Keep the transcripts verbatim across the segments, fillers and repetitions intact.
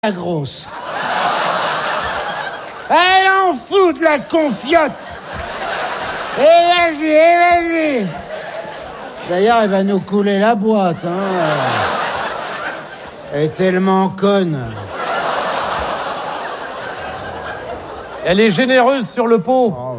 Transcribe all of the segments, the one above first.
La grosse. Elle en fout de la confiote. Et vas-y, et vas-y. D'ailleurs, elle va nous couler la boîte. Hein. Elle est tellement conne. Elle est généreuse sur le pot. Oh.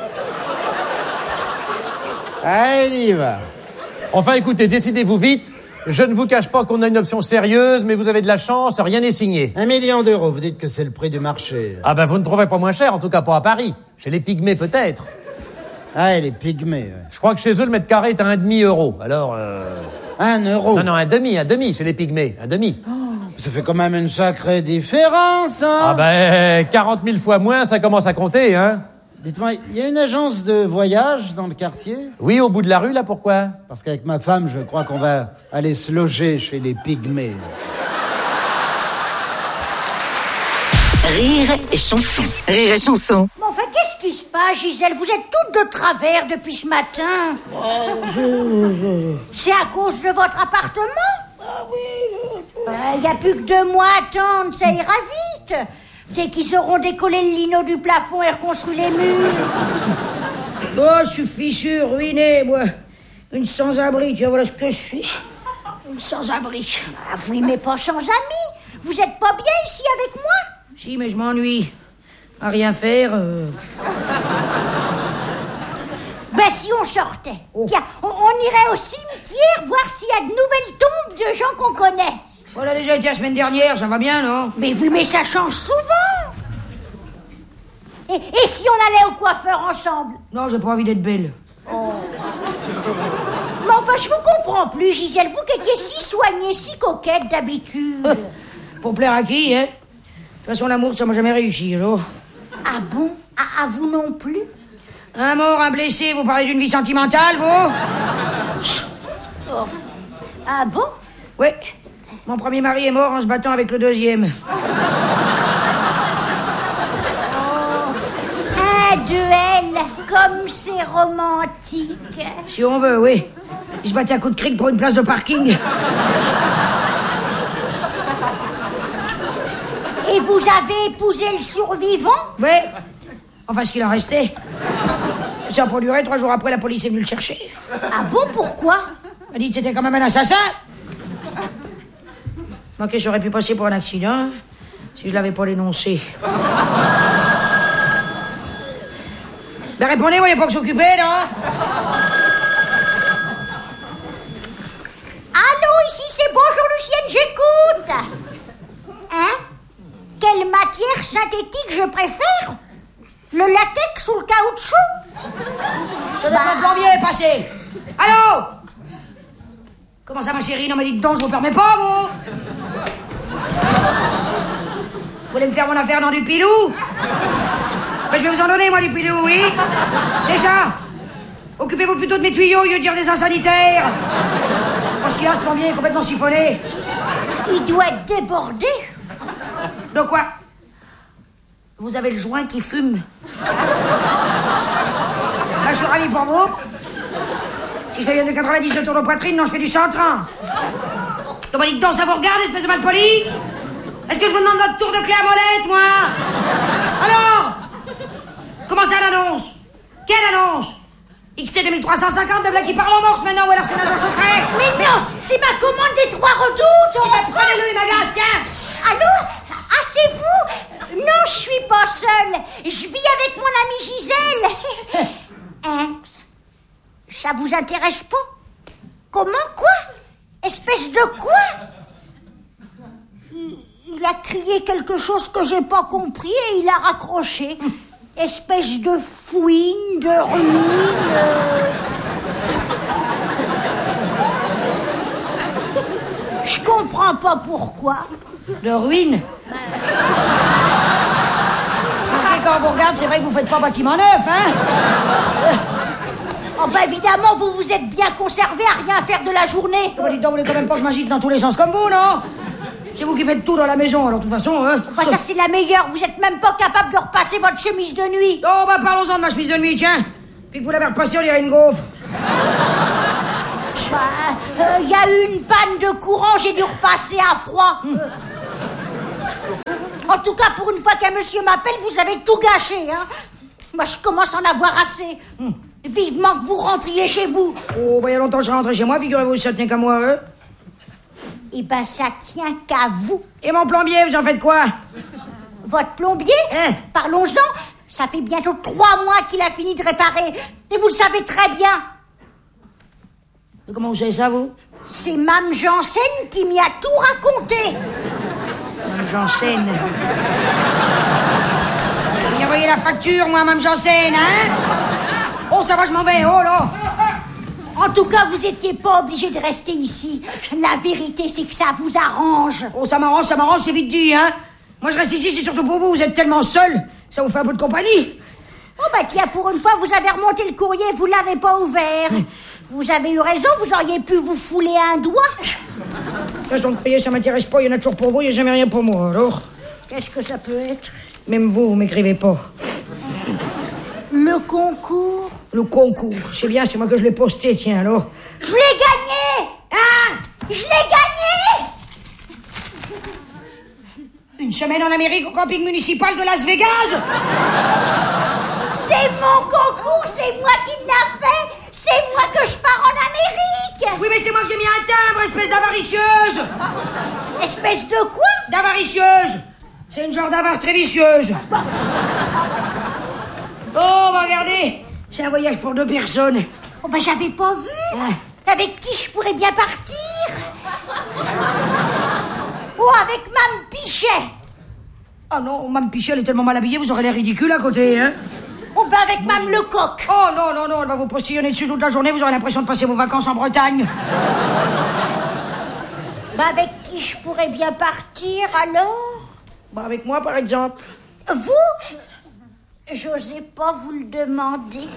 Allez, il y va. Enfin, écoutez, décidez-vous vite. Je ne vous cache pas qu'on a une option sérieuse, mais vous avez de la chance, rien n'est signé. Un million d'euros, vous dites que c'est le prix du marché. Ah ben, vous ne trouverez pas moins cher, en tout cas pas à Paris. Chez les Pygmées, peut-être. Ah, les pygmées, ouais. Je crois que chez eux, le mètre carré est à un demi-euro. Alors, euh... Un euro. Non, non, un demi, un demi, chez les Pygmées, un demi. Oh, ça fait quand même une sacrée différence, hein. Ah ben, quarante mille fois moins, ça commence à compter, hein. Dites-moi, il y a une agence de voyage dans le quartier? Oui, au bout de la rue, là, pourquoi? Parce qu'avec ma femme, je crois qu'on va aller se loger chez les Pygmées. Rire et chanson. Rire et chanson. Mais enfin, qu'est-ce qui se passe, Gisèle? Vous êtes toutes de travers depuis ce matin. Oh, je, je... C'est à cause de votre appartement? Ah oui, je... Il n'y a plus que deux mois à attendre, ça ira vite. Dès qu'ils auront décollé le lino du plafond et reconstruit les murs. Oh, je suis fichu, ruiné, moi. Une sans-abri, tu vois, voilà ce que je suis. Une sans-abri. Ah, oui, mais pas sans amis. Vous êtes pas bien ici avec moi? Si, mais je m'ennuie. À rien faire. Euh... Ben, si on sortait. Oh. Tiens, on, on irait au cimetière voir s'il y a de nouvelles tombes de gens qu'on connaît. On a déjà été la semaine dernière, ça va bien, non? Mais oui, mais ça change souvent. Et, et si on allait au coiffeur ensemble? Non, j'ai pas envie d'être belle. Oh. Mais enfin, je vous comprends plus, Gisèle. Vous qui étiez si soignée, si coquette d'habitude. Pour plaire à qui, hein? De toute façon, l'amour, ça m'a jamais réussi, alors. Ah bon? À, à vous non plus? Un mort, un blessé, vous parlez d'une vie sentimentale, vous? Oh. Ah bon? Oui. Mon premier mari est mort en se battant avec le deuxième. Oh, un duel, comme c'est romantique. Si on veut, oui. Il se battait à coups de cric pour une place de parking. Et vous avez épousé le survivant? Oui. Enfin, ce qu'il en restait. Ça a pas duré. Trois jours après, la police est venue le chercher. Ah bon, pourquoi? Elle a dit que c'était quand même un assassin. Ok, j'aurais pu passer pour un accident si je l'avais pas dénoncé. Ben répondez, voyez pas que je suis occupé, non? Allô, ici c'est Bonjour Lucienne, j'écoute. Hein? Quelle matière synthétique je préfère? Le latex ou le caoutchouc? Ça doit être le plombier, passé. Allô? Comment ça, ma chérie? Non, mais dites donc, je vous permets pas, vous. Vous voulez me faire mon affaire dans du pilou? Ben, je vais vous en donner, moi, du pilou, oui? C'est ça. Occupez-vous plutôt de mes tuyaux au lieu de dire des insanitaires. Parce qu'il a ce plombier complètement siphonné. Il doit être débordé. De quoi? Vous avez le joint qui fume. Là, je suis ravi pour vous. Si je fais bien de quatre-vingt-dix de tour de poitrine, non, je fais du cent trente. Comment dites donc, ça vous regarde, espèce de malpoli? Est-ce que je vous demande votre tour de clé à molette, moi? Alors? Comment ça, l'annonce? Quelle annonce? X T deux mille trois cent cinquante, de là qui parle en morse maintenant, ou alors c'est un agent secret? Mais non, c'est ma commande des trois redoutes. Eh ben, prenez-le, il m'agace, tiens. Allô? Ah, c'est vous? Non, je suis pas seule. Je vis avec mon amie Gisèle. Hein? Ça vous intéresse pas? Comment, quoi? Espèce de quoi? Il, il a crié quelque chose que j'ai pas compris et il a raccroché. Espèce de fouine, de ruine. Euh... Je comprends pas pourquoi. De ruine? Après, quand on vous regarde, c'est vrai que vous faites pas bâtiment neuf, hein? Oh bah évidemment, vous vous êtes bien conservé à rien faire de la journée. Oh, bah, dites donc, vous voulez quand même pas que je m'agite dans tous les sens comme vous, non? C'est vous qui faites tout dans la maison, alors de toute façon, hein? Bah ça c'est la meilleure, vous êtes même pas capable de repasser votre chemise de nuit. Oh bah parlons-en de ma chemise de nuit, tiens. Puis que vous l'avez repassée, on dirait une gaufre. Bah, il euh, y a eu une panne de courant, j'ai dû repasser à froid. En tout cas, pour une fois qu'un monsieur m'appelle, vous avez tout gâché, hein. Moi, je commence à en avoir assez. Hum. Vivement que vous rentriez chez vous. Oh, bah, il y a longtemps que je suis rentré chez moi, figurez-vous, ça tenait qu'à moi, hein. Eh ben, ça tient qu'à vous. Et mon plombier, vous en faites quoi? Votre plombier? Hein? Parlons-en. Ça fait bientôt trois mois qu'il a fini de réparer. Et vous le savez très bien. Mais comment vous savez ça, vous? C'est Mme Janssen qui m'y a tout raconté. Mme Janssen. Vous y envoyez la facture, moi, Mme Janssen, hein? Oh, ça va, je m'en vais, oh là. En tout cas, vous étiez pas obligé de rester ici. La vérité, c'est que ça vous arrange. Oh, ça m'arrange, ça m'arrange, c'est vite dit, hein? Moi, je reste ici, c'est surtout pour vous, vous êtes tellement seul, ça vous fait un peu de compagnie. Oh, bah tiens, pour une fois, vous avez remonté le courrier, vous l'avez pas ouvert. Vous avez eu raison, vous auriez pu vous fouler un doigt. Ça, donc, payer, ça m'intéresse pas, il y en a toujours pour vous, il n'y a jamais rien pour moi, alors. Qu'est-ce que ça peut être? Même vous, vous m'écrivez pas. Le concours? Le concours, c'est bien, c'est moi que je l'ai posté, tiens, alors. Je l'ai gagné! Hein? Je l'ai gagné! Une semaine en Amérique au camping municipal de Las Vegas? C'est mon concours, c'est moi qui l'ai fait! C'est moi que je pars en Amérique! Oui, mais c'est moi que j'ai mis un timbre, espèce d'avaricieuse! Espèce de quoi? D'avaricieuse! C'est une genre d'avare très vicieuse. Oh, bah regardez, c'est un voyage pour deux personnes. Oh, bah j'avais pas vu. Ah. Avec qui je pourrais bien partir? Oh, avec Mme Pichet. Ah non, Mme Pichet, elle est tellement mal habillée, vous aurez l'air ridicule à côté, hein? Oh, bah avec Mme Lecoq. Oh non, non, non, elle va vous postillonner dessus toute la journée, vous aurez l'impression de passer vos vacances en Bretagne. Bah avec qui je pourrais bien partir, alors? Bah avec moi, par exemple. Vous? J'osais pas vous le demander.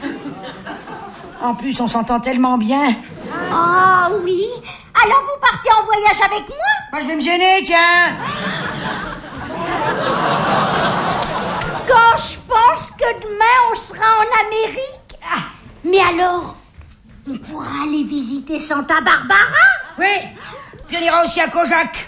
En plus, on s'entend tellement bien. Ah oh, oui? Alors vous partez en voyage avec moi? Bah je vais me gêner, tiens. Quand je pense que demain on sera en Amérique. Ah, mais alors, on pourra aller visiter Santa Barbara? Oui, puis on ira aussi à Kojak.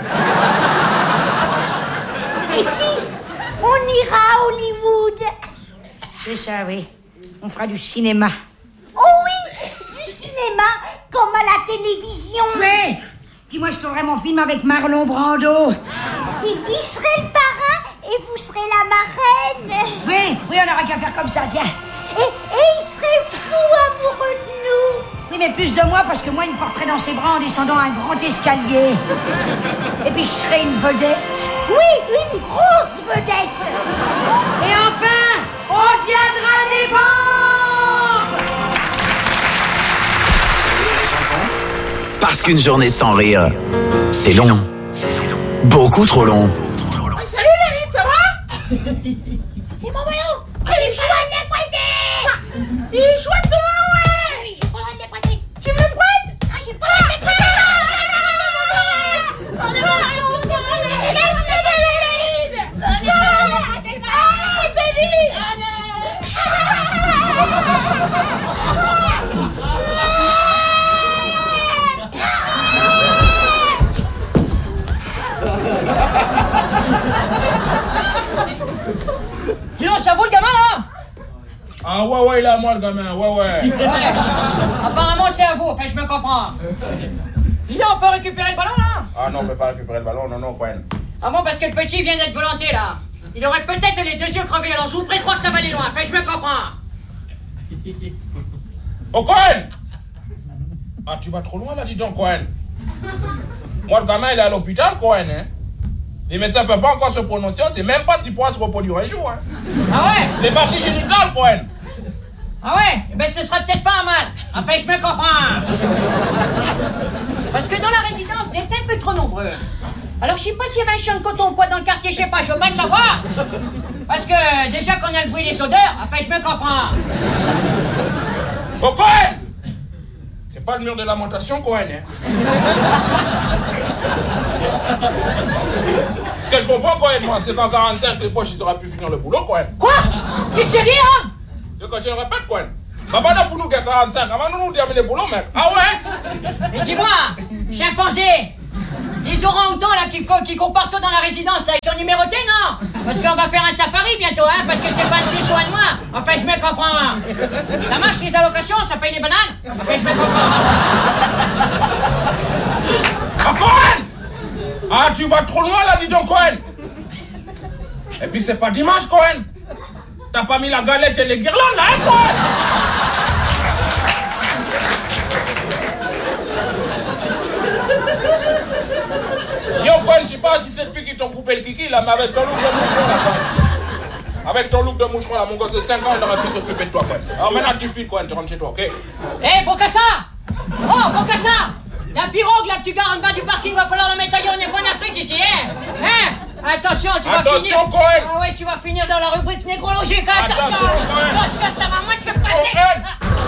Et puis, on ira à Hollywood. C'est ça, oui. On fera du cinéma. Oh oui, du cinéma, comme à la télévision. Oui. Puis moi, je tournerai mon film avec Marlon Brando. Il, il serait le parrain et vous serez la marraine. Oui, oui, on n'aura qu'à faire comme ça, tiens. Et, et il serait fou amoureux de nous. Oui, mais plus de moi, parce que moi, il me porterait dans ses bras en descendant un grand escalier. Et puis, je serais une vedette. Oui, une grosse vedette. Et enfin, on viendra défendre. Parce qu'une journée sans rire, c'est long. Beaucoup trop long. Oh, salut David, ça va? C'est mon vélo. Ah, il est chouette de les prêter. Il est chouette de Oui, j'ai pas le droit de les prêter. Tu me le prêtes? Ah, j'ai pas le droit de les prêter. On est mal, laisse-le, David. Ah, David. Dis donc, c'est à vous le gamin là? Ah ouais, ouais, il est à moi le gamin, ouais, ouais. Ouais. Apparemment, c'est à vous, enfin, je me comprends. Dis donc, on peut récupérer le ballon là? Ah non, on peut pas récupérer le ballon, non, non, Cohen. Ah bon, parce que le petit vient d'être volanté là. Il aurait peut-être les deux yeux crevés, alors je vous prie de croire que ça va aller loin, enfin, je me comprends. Oh, Cohen! Ah, tu vas trop loin là, dis donc, Cohen. Moi, le gamin, il est à l'hôpital, Cohen, hein. Les médecins ne peuvent pas encore se prononcer, on ne sait même pas s'il pourra se reproduire un jour, hein. Ah ouais? Les parties génitales, Cohen. Ah ouais? Eh ben, ce sera peut-être pas un mal. Enfin, je me comprends. Parce que dans la résidence, vous êtes un peu trop nombreux. Alors, je sais pas s'il y avait un champ de coton ou quoi dans le quartier, je sais pas, je veux mal savoir. Parce que, déjà qu'on a le bruit des odeurs, enfin, je me comprends. Oh, Cohen! C'est pas le mur de lamentation, Cohen, hein. Ce que je comprends, Cohen, moi, c'est qu'en quarante-cinq, les poches, ils auraient pu finir le boulot, Cohen. Quoi? T'es sérieux, hein? C'est quand je le répète, Cohen. Papa n'a foutu qu'à quarante-cinq, avant nous nous terminer le boulot, mec. Ah ouais? Mais dis-moi, chimpanzé, Les orang-outans, là, qui, qui courent partout dans la résidence, là, ils sont numérotés, non? Parce qu'on va faire un safari bientôt, hein, parce que c'est pas de plus ou de moins. Enfin, je me comprends. Ça marche, les allocations, ça paye les bananes? Enfin, je me comprends. Ah, Cohen! Ah, tu vas trop loin, là, dis donc, Cohen! Et puis, c'est pas dimanche, Cohen! T'as pas mis la galette et les guirlandes, là, hein, Cohen? Yo, Cohen, je sais pas si c'est depuis qu'ils t'ont coupé le kiki, là, mais avec ton look de moucheron, là, Cohen. Avec ton look de moucheron, là, mon gosse de cinq ans, il aurait pu s'occuper de toi, Cohen. Alors maintenant, tu files, Cohen, tu rentres chez toi, ok? Hé, hey, Bokassa! Oh, Bokassa! La pirogue, là, que tu gares en bas du parking, va falloir la mettre ailleurs, on est point d'Afrique, ici, hein? Hein? Attention, tu vas Attention, finir... Cohen! Ah ouais, tu vas finir dans la rubrique négrologique, hein? Attention! Attention, Cohen! Attention, ça va mal se passer! Cohen!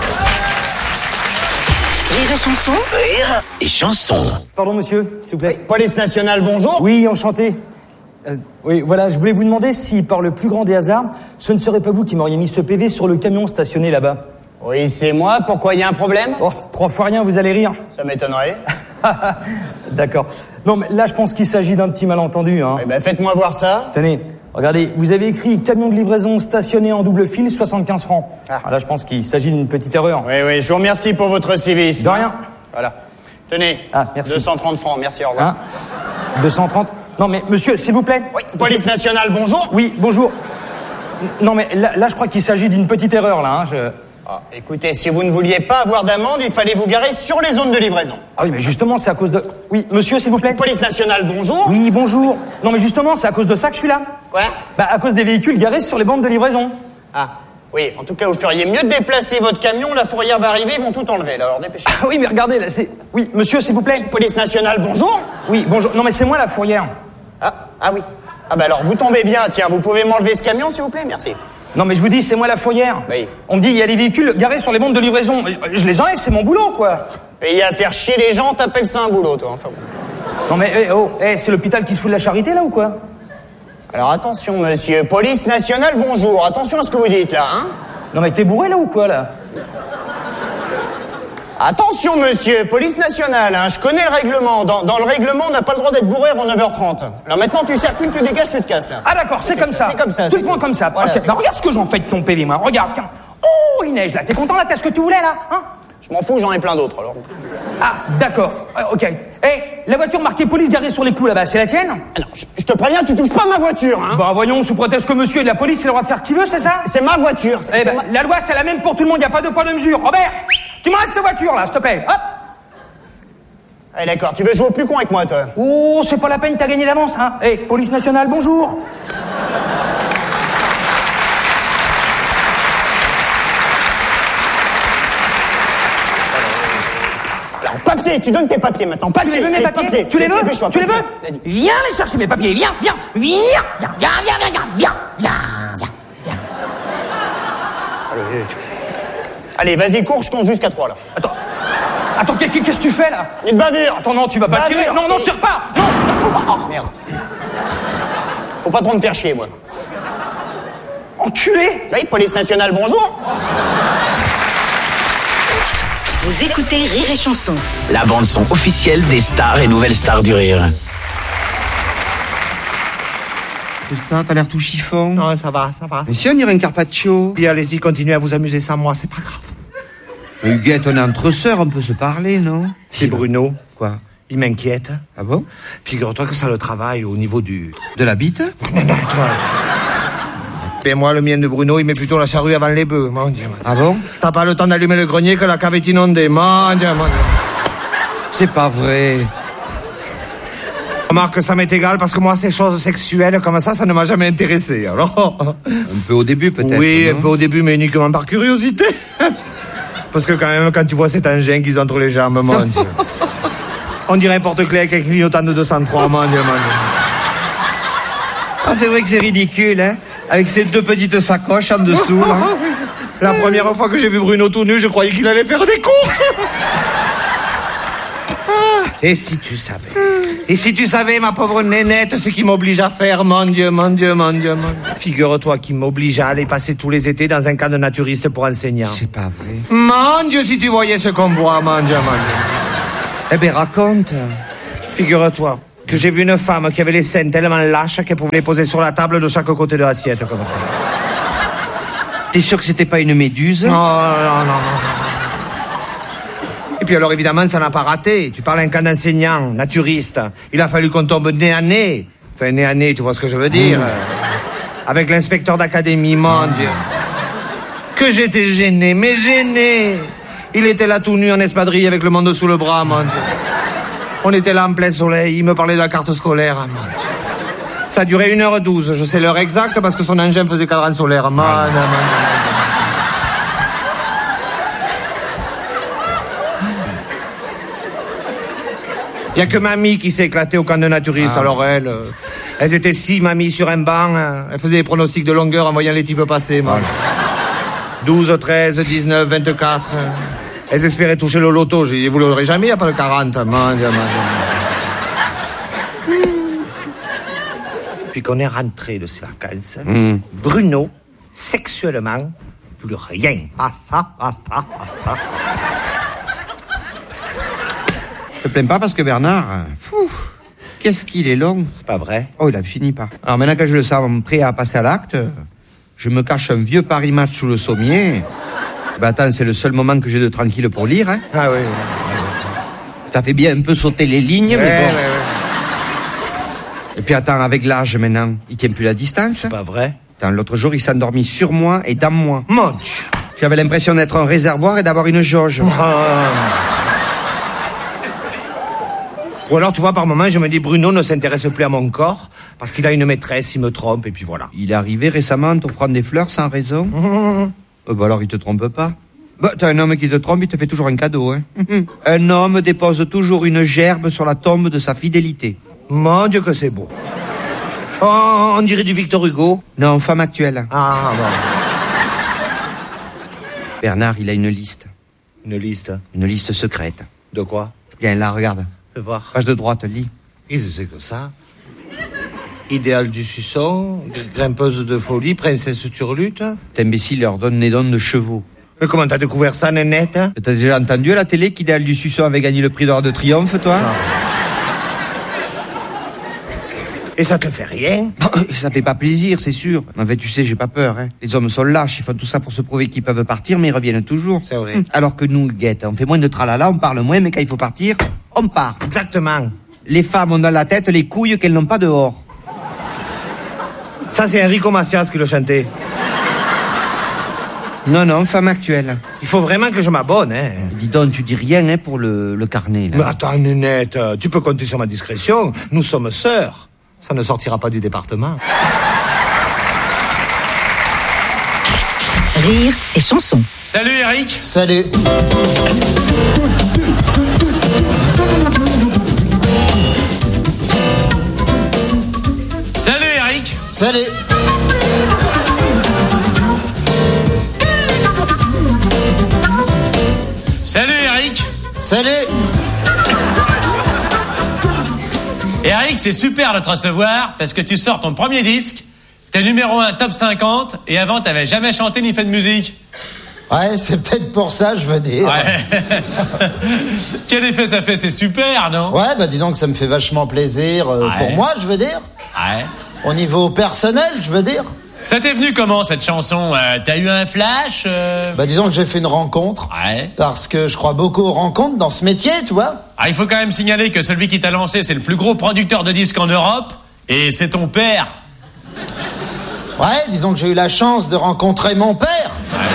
Rire et chanson. Rire et chanson. Pardon, monsieur, s'il vous plaît. Oui, police nationale, bonjour. Oui, enchanté. Euh, oui, voilà, je voulais vous demander si, par le plus grand des hasards, ce ne serait pas vous qui m'auriez mis ce P V sur le camion stationné là-bas. Oui, c'est moi. Pourquoi, il y a un problème? Oh, trois fois rien, vous allez rire. Ça m'étonnerait. D'accord. Non, mais là, je pense qu'il s'agit d'un petit malentendu, hein. Eh ben, faites-moi voir ça. Tenez, regardez, vous avez écrit camion de livraison stationné en double fil, soixante-quinze francs. Ah. Ah, là, je pense qu'il s'agit d'une petite erreur. Oui, oui, je vous remercie pour votre civisme. De rien. Voilà. Tenez. Ah, merci. deux cent trente francs, merci, au revoir. Hein deux cent trente. Non, mais monsieur, s'il vous plaît. Oui, police nationale, bonjour. Oui, bonjour. Non, mais là, là je crois qu'il s'agit d'une petite erreur, là. Hein. Je... Ah, écoutez, si vous ne vouliez pas avoir d'amende, il fallait vous garer sur les zones de livraison. Ah oui, mais justement, c'est à cause de... Oui, monsieur, s'il vous plaît. Police nationale, bonjour. Oui, bonjour. Non, mais justement, c'est à cause de ça que je suis là. Quoi? Bah, à cause des véhicules garés sur les bandes de livraison. Ah, oui, en tout cas, vous feriez mieux de déplacer votre camion, la fourrière va arriver, ils vont tout enlever, là, alors dépêchez-vous. Ah oui, mais regardez, là, c'est... Oui, monsieur, s'il vous plaît. Police nationale, bonjour. Oui, bonjour. Non, mais c'est moi, la fourrière. Ah, ah oui. Ah bah alors, vous tombez bien, tiens, vous pouvez m'enlever ce camion, s'il vous plaît, merci. Non, mais je vous dis, c'est moi la fourrière. Oui. On me dit, il y a des véhicules garés sur les bandes de livraison. Je les enlève, c'est mon boulot, quoi. Payer à faire chier les gens, t'appelles ça un boulot, toi, enfin bon. Non, mais, eh, oh, eh, c'est l'hôpital qui se fout de la charité, là, ou quoi? Alors attention, monsieur. Police nationale, bonjour. Attention à ce que vous dites, là, hein. Non, mais t'es bourré, là, ou quoi, là? Attention, monsieur. Police nationale, hein. Je connais le règlement. Dans, dans le règlement, on n'a pas le droit d'être bourré avant neuf heures trente. Alors maintenant, tu circules, tu dégages, tu te casses, là. Ah, d'accord, c'est comme ça. C'est comme ça. Tu le prends comme ça. Voilà, ok, bah, regarde ce que j'en fais de ton P V, moi. Regarde, tiens. Oh, il neige, là. T'es content, là? T'as ce que tu voulais, là? Hein? Je m'en fous, j'en ai plein d'autres, alors. Ah, d'accord. Euh, ok. Eh, la voiture marquée police garée sur les clous, là-bas, c'est la tienne? Alors, je, je te préviens, tu touches pas ma voiture, hein. Bah, voyons, sous prétexte que monsieur est de la police, il a le droit de faire ce qu'il veut, c'est ça? C'est ma voiture. Eh ben, ma... la loi, c'est la même pour tout le monde, y a pas de poids de mesure. Robert, tu me restes cette voiture, là, s'il te plaît. Hop. Allez, d'accord, tu veux jouer au plus con avec moi, toi? Oh, c'est pas la peine, t'as gagné d'avance, hein. Eh, police nationale, bonjour. Alors, papier, tu donnes tes papiers maintenant. Papier, tu les veux, mes allez, papiers, papier. Tu les veux? Dépêche-toi, Tu les veux? vas-y. Viens les chercher, mes papiers, viens, viens, viens, viens, viens, viens, viens, viens, viens, viens, viens, viens. Allez, allez, vas-y, cours, je compte jusqu'à trois, là. Attends, attends, qu'est-ce que tu fais, là? Une bavure. Attends, non, tu vas pas Bavure, tirer. Non, non, tire. tire pas. Non. Oh, merde. Faut pas trop me faire chier, moi. Enculé. Oui, police nationale, bonjour. Vous écoutez Rire et chanson. La bande son officielle des stars et nouvelles stars du rire. Putain, t'as l'air tout chiffon. Non, ça va, ça va. Mais si on dirait un carpaccio. Et allez-y, continuez à vous amuser sans moi, c'est pas grave. Mais Huguette, on est entre sœurs, on peut se parler, non? C'est Bruno. Quoi? Il m'inquiète. Ah bon? Figure-toi que ça le travaille au niveau du... De la bite? Non, non, toi... Et moi, le mien de Bruno, il met plutôt la charrue avant les bœufs, mon Dieu. Mon Dieu. Ah bon? T'as pas le temps d'allumer le grenier que la cave est inondée, mon Dieu, mon Dieu. C'est pas vrai. Remarque, ça m'est égal, parce que moi, ces choses sexuelles comme ça, ça ne m'a jamais intéressé, alors... Un peu au début, peut-être. Oui, non? un peu au début, mais uniquement par curiosité. Parce que quand même, quand tu vois cet engin qu'ils ont entre les jambes, mon Dieu. On dirait un porte-clés avec un clignotant de deux cent trois, mon Dieu, mon Dieu. Ah, c'est vrai que c'est ridicule, hein? Avec ces deux petites sacoches en dessous, là. La première fois que j'ai vu Bruno tout nu, je croyais qu'il allait faire des courses. Et si tu savais, et si tu savais, ma pauvre nénette, ce qui m'oblige à faire, mon Dieu, mon Dieu, mon Dieu, mon Dieu. Figure-toi qu'il m'oblige à aller passer tous les étés dans un camp de naturistes pour enseignants. C'est pas vrai. Mon Dieu, si tu voyais ce qu'on voit, mon Dieu, mon Dieu. Eh ben, raconte. Figure-toi que j'ai vu une femme qui avait les seins tellement lâches qu'elle pouvait les poser sur la table de chaque côté de l'assiette, comme ça. T'es sûr que c'était pas une méduse? Non, non, non, non. Et puis alors, évidemment, ça n'a pas raté. Tu parles un cas d'enseignant, naturiste. Il a fallu qu'on tombe nez à nez. Enfin, nez à nez, tu vois ce que je veux dire? Mmh. Avec l'inspecteur d'académie, mon Dieu. Que j'étais gêné, mais gêné. Il était là tout nu en espadrille avec le monde sous le bras, mon Dieu. On était là en plein soleil, il me parlait de la carte scolaire, mon Dieu. Ça a duré une heure douze, je sais l'heure exacte parce que son engin faisait cadran solaire, mon Dieu. Il n'y a que mamie qui s'est éclatée au camp de naturistes, ah. Alors elle... Euh, elles étaient six mamies sur un banc, hein. Elles faisaient des pronostics de longueur en voyant les types passer, moi. douze, treize, dix-neuf, vingt-quatre... Euh. Elles espéraient toucher le loto. J'ai dit, vous l'aurez jamais, il n'y a pas de quarante. Mon Dieu, mon Dieu. Puis qu'on est rentré de ces vacances, mm. Bruno, sexuellement, plus rien. Basta, basta, basta. Je te plains pas parce que Bernard, fou, qu'est-ce qu'il est long. C'est pas vrai. Oh, il a fini pas. Alors maintenant que je le sens prêt à passer à l'acte, je me cache un vieux Paris Match sous le sommier. Ben attends, c'est le seul moment que j'ai de tranquille pour lire, hein. Ah oui. T'as fait bien un peu sauter les lignes, ouais, mais bon. Ouais, ouais. Et puis attends, avec l'âge maintenant, il tient plus la distance. C'est pas vrai. Attends, l'autre jour, il s'est endormi sur moi et dans moi. Mon Dieu. J'avais l'impression d'être un réservoir et d'avoir une jauge. Oh. Ou alors, tu vois, par moment, je me dis, Bruno ne s'intéresse plus à mon corps parce qu'il a une maîtresse, il me trompe, et puis voilà. Il est arrivé récemment pour prendre des fleurs sans raison. Mmh. Euh, bah alors, il te trompe pas. Bah, t'as un homme qui te trompe, il te fait toujours un cadeau, hein. Un homme dépose toujours une gerbe sur la tombe de sa fidélité. Mon Dieu que c'est beau. Oh, on dirait du Victor Hugo. Non, femme actuelle. Ah, bon. Bernard, il a une liste. Une liste? Une liste secrète. De quoi? Viens, là, regarde. Fais voir. Page de droite, lis. Et c'est que ça. Idéal du suçon, grimpeuse de folie, princesse turlute. Cet imbécile leur donne des dons de chevaux. Mais comment t'as découvert ça, nénette? T'as déjà entendu à la télé qu'Idéal du suçon avait gagné le prix d'or de triomphe, toi? Non. Et ça te fait rien? Ça fait pas plaisir, c'est sûr. En fait, tu sais, j'ai pas peur, hein. Les hommes sont lâches, ils font tout ça pour se prouver qu'ils peuvent partir, mais ils reviennent toujours. C'est vrai. Alors que nous, Guette, on fait moins de tralala, on parle moins, mais quand il faut partir, on part. Exactement. Les femmes ont dans la tête les couilles qu'elles n'ont pas dehors. Ça, c'est Enrico Macias qui le chantait. Non, non, femme actuelle. Il faut vraiment que je m'abonne, hein. Dis donc, tu dis rien, hein, pour le, le carnet, là. Mais attends, Nénette, tu peux compter sur ma discrétion. Nous sommes sœurs. Ça ne sortira pas du département. Rire et chanson. Salut, Eric. Salut. Salut, Eric. Salut. Salut, Eric. Salut. Eric, c'est super de te recevoir parce que tu sors ton premier disque, t'es numéro un top cinquante et avant t'avais jamais chanté ni fait de musique. Ouais, c'est peut-être pour ça, je veux dire. Ouais. Quel effet ça fait? C'est super, non? Ouais, bah disons que ça me fait vachement plaisir euh, ouais. pour moi, je veux dire. Ouais. Au niveau personnel, je veux dire. Ça t'est venu comment, cette chanson? euh, T'as eu un flash euh... Bah disons que j'ai fait une rencontre. Ouais. Parce que je crois beaucoup aux rencontres dans ce métier, tu vois. Ah, il faut quand même signaler que celui qui t'a lancé, c'est le plus gros producteur de disques en Europe. Et c'est ton père. Ouais, disons que j'ai eu la chance de rencontrer mon père. Ouais.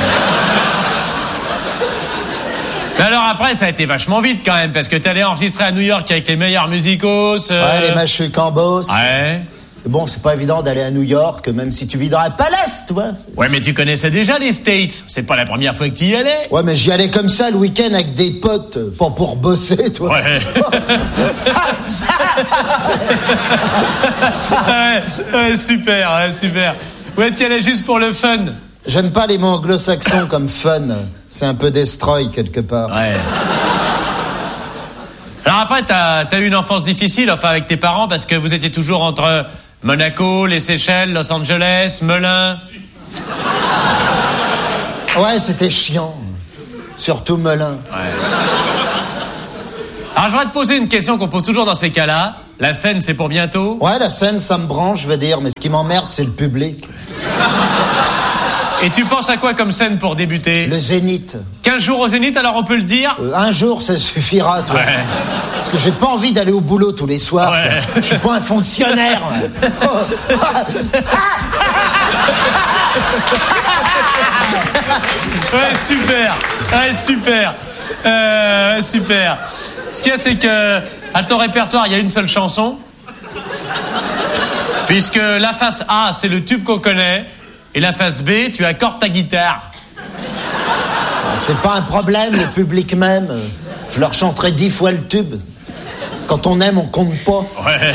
Mais alors après, ça a été vachement vite quand même, parce que t'es allé enregistrer à New York avec les meilleurs musicos. Euh... Ouais, les Machu Cambos. Ouais. Bon, c'est pas évident d'aller à New York, même si tu vis dans un palace, tu vois. Ouais, mais tu connaissais déjà les States. C'est pas la première fois que tu y allais. Ouais, mais j'y allais comme ça le week-end avec des potes, pas pour bosser, toi. Ouais. ouais, ouais, super, ouais, super. Ouais, tu y allais juste pour le fun. J'aime pas les mots anglo-saxons comme fun. C'est un peu destroy quelque part. Ouais. Alors après, t'as, t'as eu une enfance difficile, enfin, avec tes parents, parce que vous étiez toujours entre Monaco, les Seychelles, Los Angeles, Melun. Ouais, c'était chiant. Surtout Melun. Ouais. Alors, je vais te poser une question qu'on pose toujours dans ces cas-là. La scène, c'est pour bientôt? Ouais, la scène, ça me branche, je vais dire, mais ce qui m'emmerde, c'est le public. Et tu penses à quoi comme scène pour débuter? Le Zénith. quinze jours au Zénith, alors on peut le dire? Euh, un jour, ça suffira, toi. Ouais. Parce que j'ai pas envie d'aller au boulot tous les soirs. Ouais. Je suis pas un fonctionnaire. Oh. Ouais, super. Ouais, super. Euh, super. Ce qu'il y a, c'est que à ton répertoire, il y a une seule chanson. Puisque la face A, c'est le tube qu'on connaît. Et la face B, tu accordes ta guitare. C'est pas un problème, le public même. Je leur chanterai dix fois le tube. Quand on aime, on compte pas. Ouais.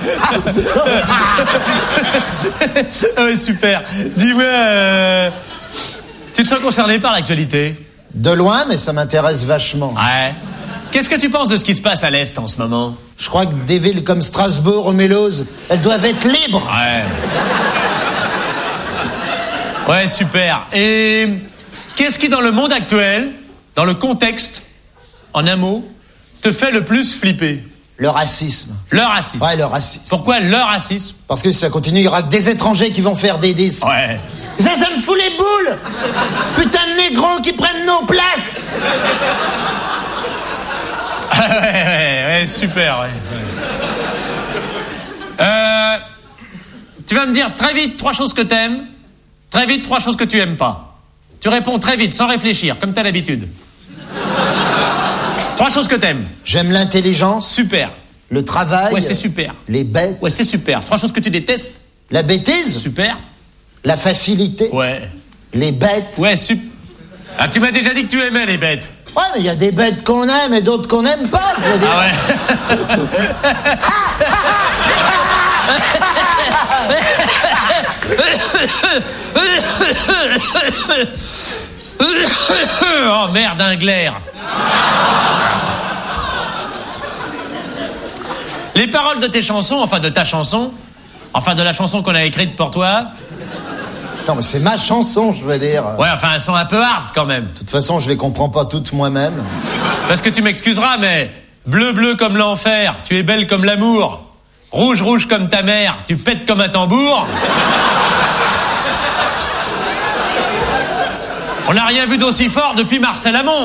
Ouais, super. Dis-moi, euh, tu te sens concerné par l'actualité? De loin, mais ça m'intéresse vachement. Ouais. Qu'est-ce que tu penses de ce qui se passe à l'Est en ce moment? Je crois que des villes comme Strasbourg ou Mulhouse, elles doivent être libres. Ouais. Ouais, super. Et qu'est-ce qui, dans le monde actuel, dans le contexte, en un mot, te fait le plus flipper? Le racisme. Le racisme. Ouais, le racisme. Pourquoi le racisme? Parce que si ça continue, il y aura que des étrangers qui vont faire des disques. Ouais. Ça, ça me fout les boules. Putain de négros qui prennent nos places. ouais, ouais, ouais, super, ouais. ouais. Euh, tu vas me dire très vite trois choses que t'aimes, très vite trois choses que tu aimes pas. Tu réponds très vite, sans réfléchir, comme t'as l'habitude. Trois choses que t'aimes. J'aime l'intelligence. Super. Le travail. Ouais, c'est super. Les bêtes. Ouais, c'est super. Trois choses que tu détestes. La bêtise. Super. La facilité. Ouais. Les bêtes. Ouais, super. Ah, tu m'as déjà dit que tu aimais les bêtes. Ouais, mais il y a des bêtes qu'on aime et d'autres qu'on n'aime pas, je veux dire. Ah ouais. Oh merde, un glaire. Les paroles de tes chansons, enfin de ta chanson, enfin de la chanson qu'on a écrite pour toi. Attends, mais c'est ma chanson, je veux dire. Ouais, enfin elles sont un peu hard quand même. De toute façon, je les comprends pas toutes moi-même. Parce que tu m'excuseras, mais bleu bleu comme l'enfer, tu es belle comme l'amour. Rouge rouge comme ta mère, tu pètes comme un tambour. On n'a rien vu d'aussi fort depuis Marcel Amont.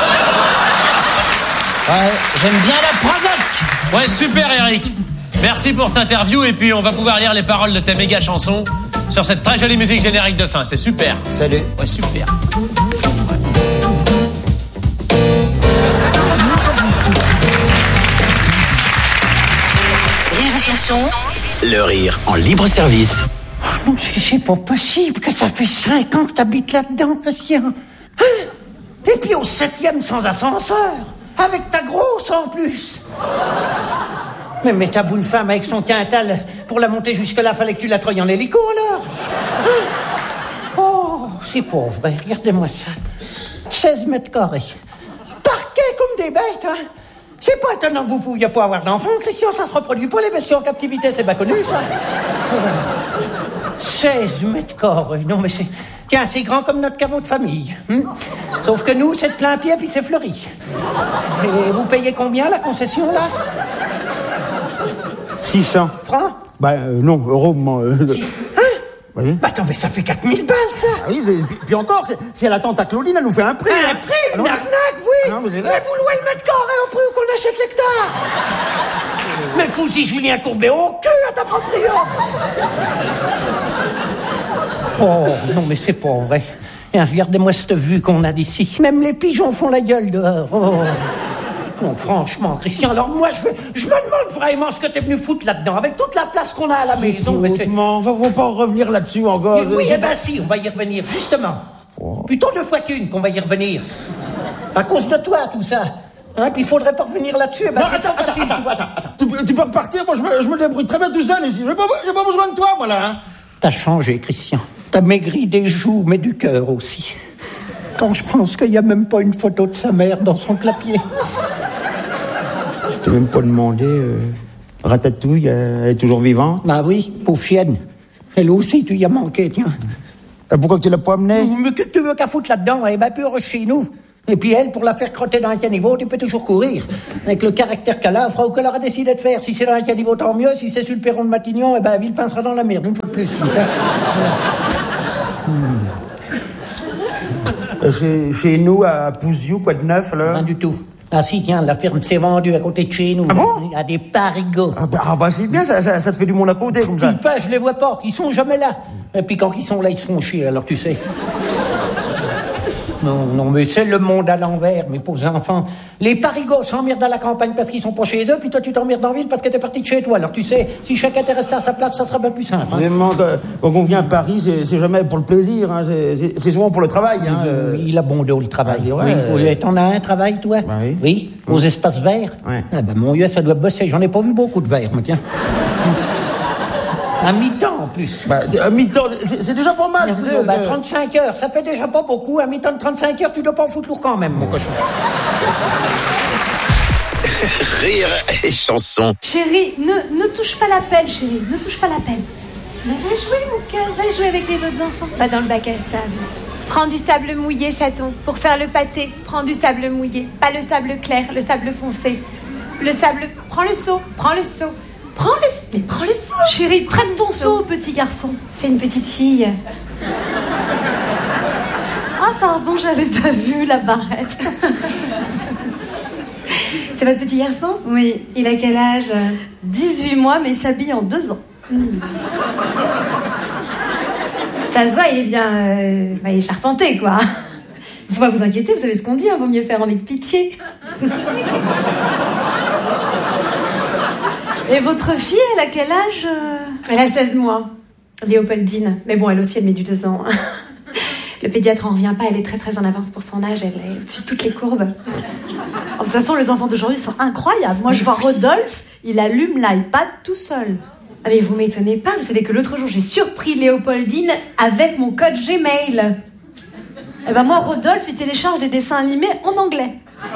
Ouais, j'aime bien la provoque. Ouais, super Eric. Merci pour cette interview et puis on va pouvoir lire les paroles de tes méga chansons sur cette très jolie musique générique de fin. C'est super. Salut. Ouais, super. Rire et chanson. Le rire en libre service. Oh non, c'est pas possible que ça fait cinq ans que t'habites là-dedans, Christian. Hein? Et puis au septième sans ascenseur. Avec ta grosse en plus. Mais, mais ta bonne femme avec son quintal, pour la monter jusque-là, fallait que tu la treuilles en hélico alors. Hein? Oh, c'est pas vrai, regardez-moi ça. seize mètres carrés. Parquet comme des bêtes, hein. C'est pas étonnant que vous pouviez pas avoir d'enfants, Christian, ça se reproduit pas, les bestiaux en captivité, c'est pas connu, ça. seize mètres carrés, non mais c'est... Tiens, c'est grand comme notre caveau de famille. Hein? Sauf que nous, c'est de plein pied, puis c'est fleuri. Et vous payez combien, la concession, là? six cents. Francs? Bah, euh, non, euros, moi... Euh... Six... Hein? Oui. Bah attends, mais ça fait quatre mille balles, ça. Ah oui, puis, puis encore, c'est, si elle attend ta Claudine, elle nous fait un prix. Un hein. prix? Une Alors, arnaque, oui. non, mais, mais vous louez le mètre carré au prix où qu'on achète l'hectare. Mais fous-y Julien Courbet au cul à ta proprio. Oh, non, mais c'est pas vrai. Et regardez-moi cette vue qu'on a d'ici. Même les pigeons font la gueule dehors. Oh. Non, franchement, Christian, alors moi, je, je me demande vraiment ce que t'es venu foutre là-dedans, avec toute la place qu'on a à la maison. Mais c'est... on va, va pas revenir là-dessus encore. Mais oui, eh ben si, on va y revenir, justement. Oh. Plutôt deux fois qu'une qu'on va y revenir. À cause de toi, tout ça. Hein, puis il faudrait pas revenir là-dessus. Eh ben, non, c'est attends, facile, attends, tu vois. attends, attends. Tu, tu peux repartir, moi je me, je me débrouille très bien tout seul ici. J'ai pas, j'ai pas besoin de toi, moi là. Hein. T'as changé, Christian. T'as maigri des joues, mais du cœur aussi. Quand je pense qu'il y a même pas une photo de sa mère dans son clapier. T'as même pas demandé. Euh, Ratatouille, elle est toujours vivante? Bah oui, pauvre chienne. Elle aussi, tu y as manqué, tiens. Et pourquoi tu l'as pas amenée? Mais que tu veux qu'à foutre là-dedans? Eh ben, pure chez nous. Et puis elle, pour la faire crotter dans un caniveau, tu peux toujours courir. Avec le caractère qu'elle a, elle fera ou qu'elle aura décidé de faire. Si c'est dans un caniveau, tant mieux. Si c'est sur le perron de Matignon, eh ben, Villepin sera dans la merde, une fois de plus. Comme ça. Hmm. Chez, chez nous, à Pouziou, quoi de neuf, là? Rien du tout. Ah si, tiens, la ferme s'est vendue à côté de chez nous. Ah bon? À des parigots. Ah bah, ah bah c'est bien, ça, ça, ça te fait du monde à côté, comme ça. Ils pas, je les vois pas, ils sont jamais là. Et puis quand ils sont là, ils se font chier, alors tu sais. Non, non, mais c'est le monde à l'envers, mes pauvres enfants. Les parigots s'emmerdent à la campagne parce qu'ils sont pas chez eux, puis toi tu t'emmerdes en ville parce que t'es parti de chez toi. Alors tu sais, si chacun était resté à sa place, ça serait bien plus simple. Hein. Vraiment, quand on vient à Paris, c'est, c'est jamais pour le plaisir, hein. c'est, c'est souvent pour le travail. Hein. Oui, il a bon dos, le travail. Ah, oui, oui. T'en as un travail, toi? Bah, oui. Oui, mmh. Aux espaces verts? Ouais. Ah ben mon Dieu, ça doit bosser. J'en ai pas vu beaucoup de verts, moi, tiens. À mi-temps, en plus. Bah, à mi-temps, c'est, c'est déjà pas mal. Nerveux, bah, trente-cinq heures, ça fait déjà pas beaucoup. À mi-temps de trente-cinq heures, tu dois pas en foutre lourd quand même, mon cochon. Rire et chanson. Chérie, ne, ne touche pas la pelle, chérie. Ne touche pas la pelle. Mais va jouer, mon cœur. Va jouer avec les autres enfants. Va dans le bac à sable. Prends du sable mouillé, chaton. Pour faire le pâté, prends du sable mouillé. Pas le sable clair, le sable foncé. Le sable... Prends le seau, prends le seau. Prends le... Mais prends le seau. Chérie, prenne ton seau, petit garçon. C'est une petite fille. Ah, pardon, j'avais pas vu la barrette. C'est votre petit garçon? Oui. Il a quel âge? dix-huit mois, mais il s'habille en deux ans. Mmh. Ça se voit, il est bien... Euh... Bah, il est charpenté, quoi. Faut pas vous inquiéter, vous savez ce qu'on dit, hein, vaut mieux faire avec pitié. Et votre fille, elle a quel âge? Elle a seize mois. Léopoldine. Mais bon, elle aussi, elle met du deux ans. Le pédiatre en revient pas, elle est très très en avance pour son âge, elle est au-dessus de toutes les courbes. De toute façon, les enfants d'aujourd'hui sont incroyables. Moi, je vois Rodolphe, il allume l'iPad tout seul. Ah mais vous m'étonnez pas, vous savez que l'autre jour, j'ai surpris Léopoldine avec mon code Gmail. Eh ben moi, Rodolphe, il télécharge des dessins animés en anglais.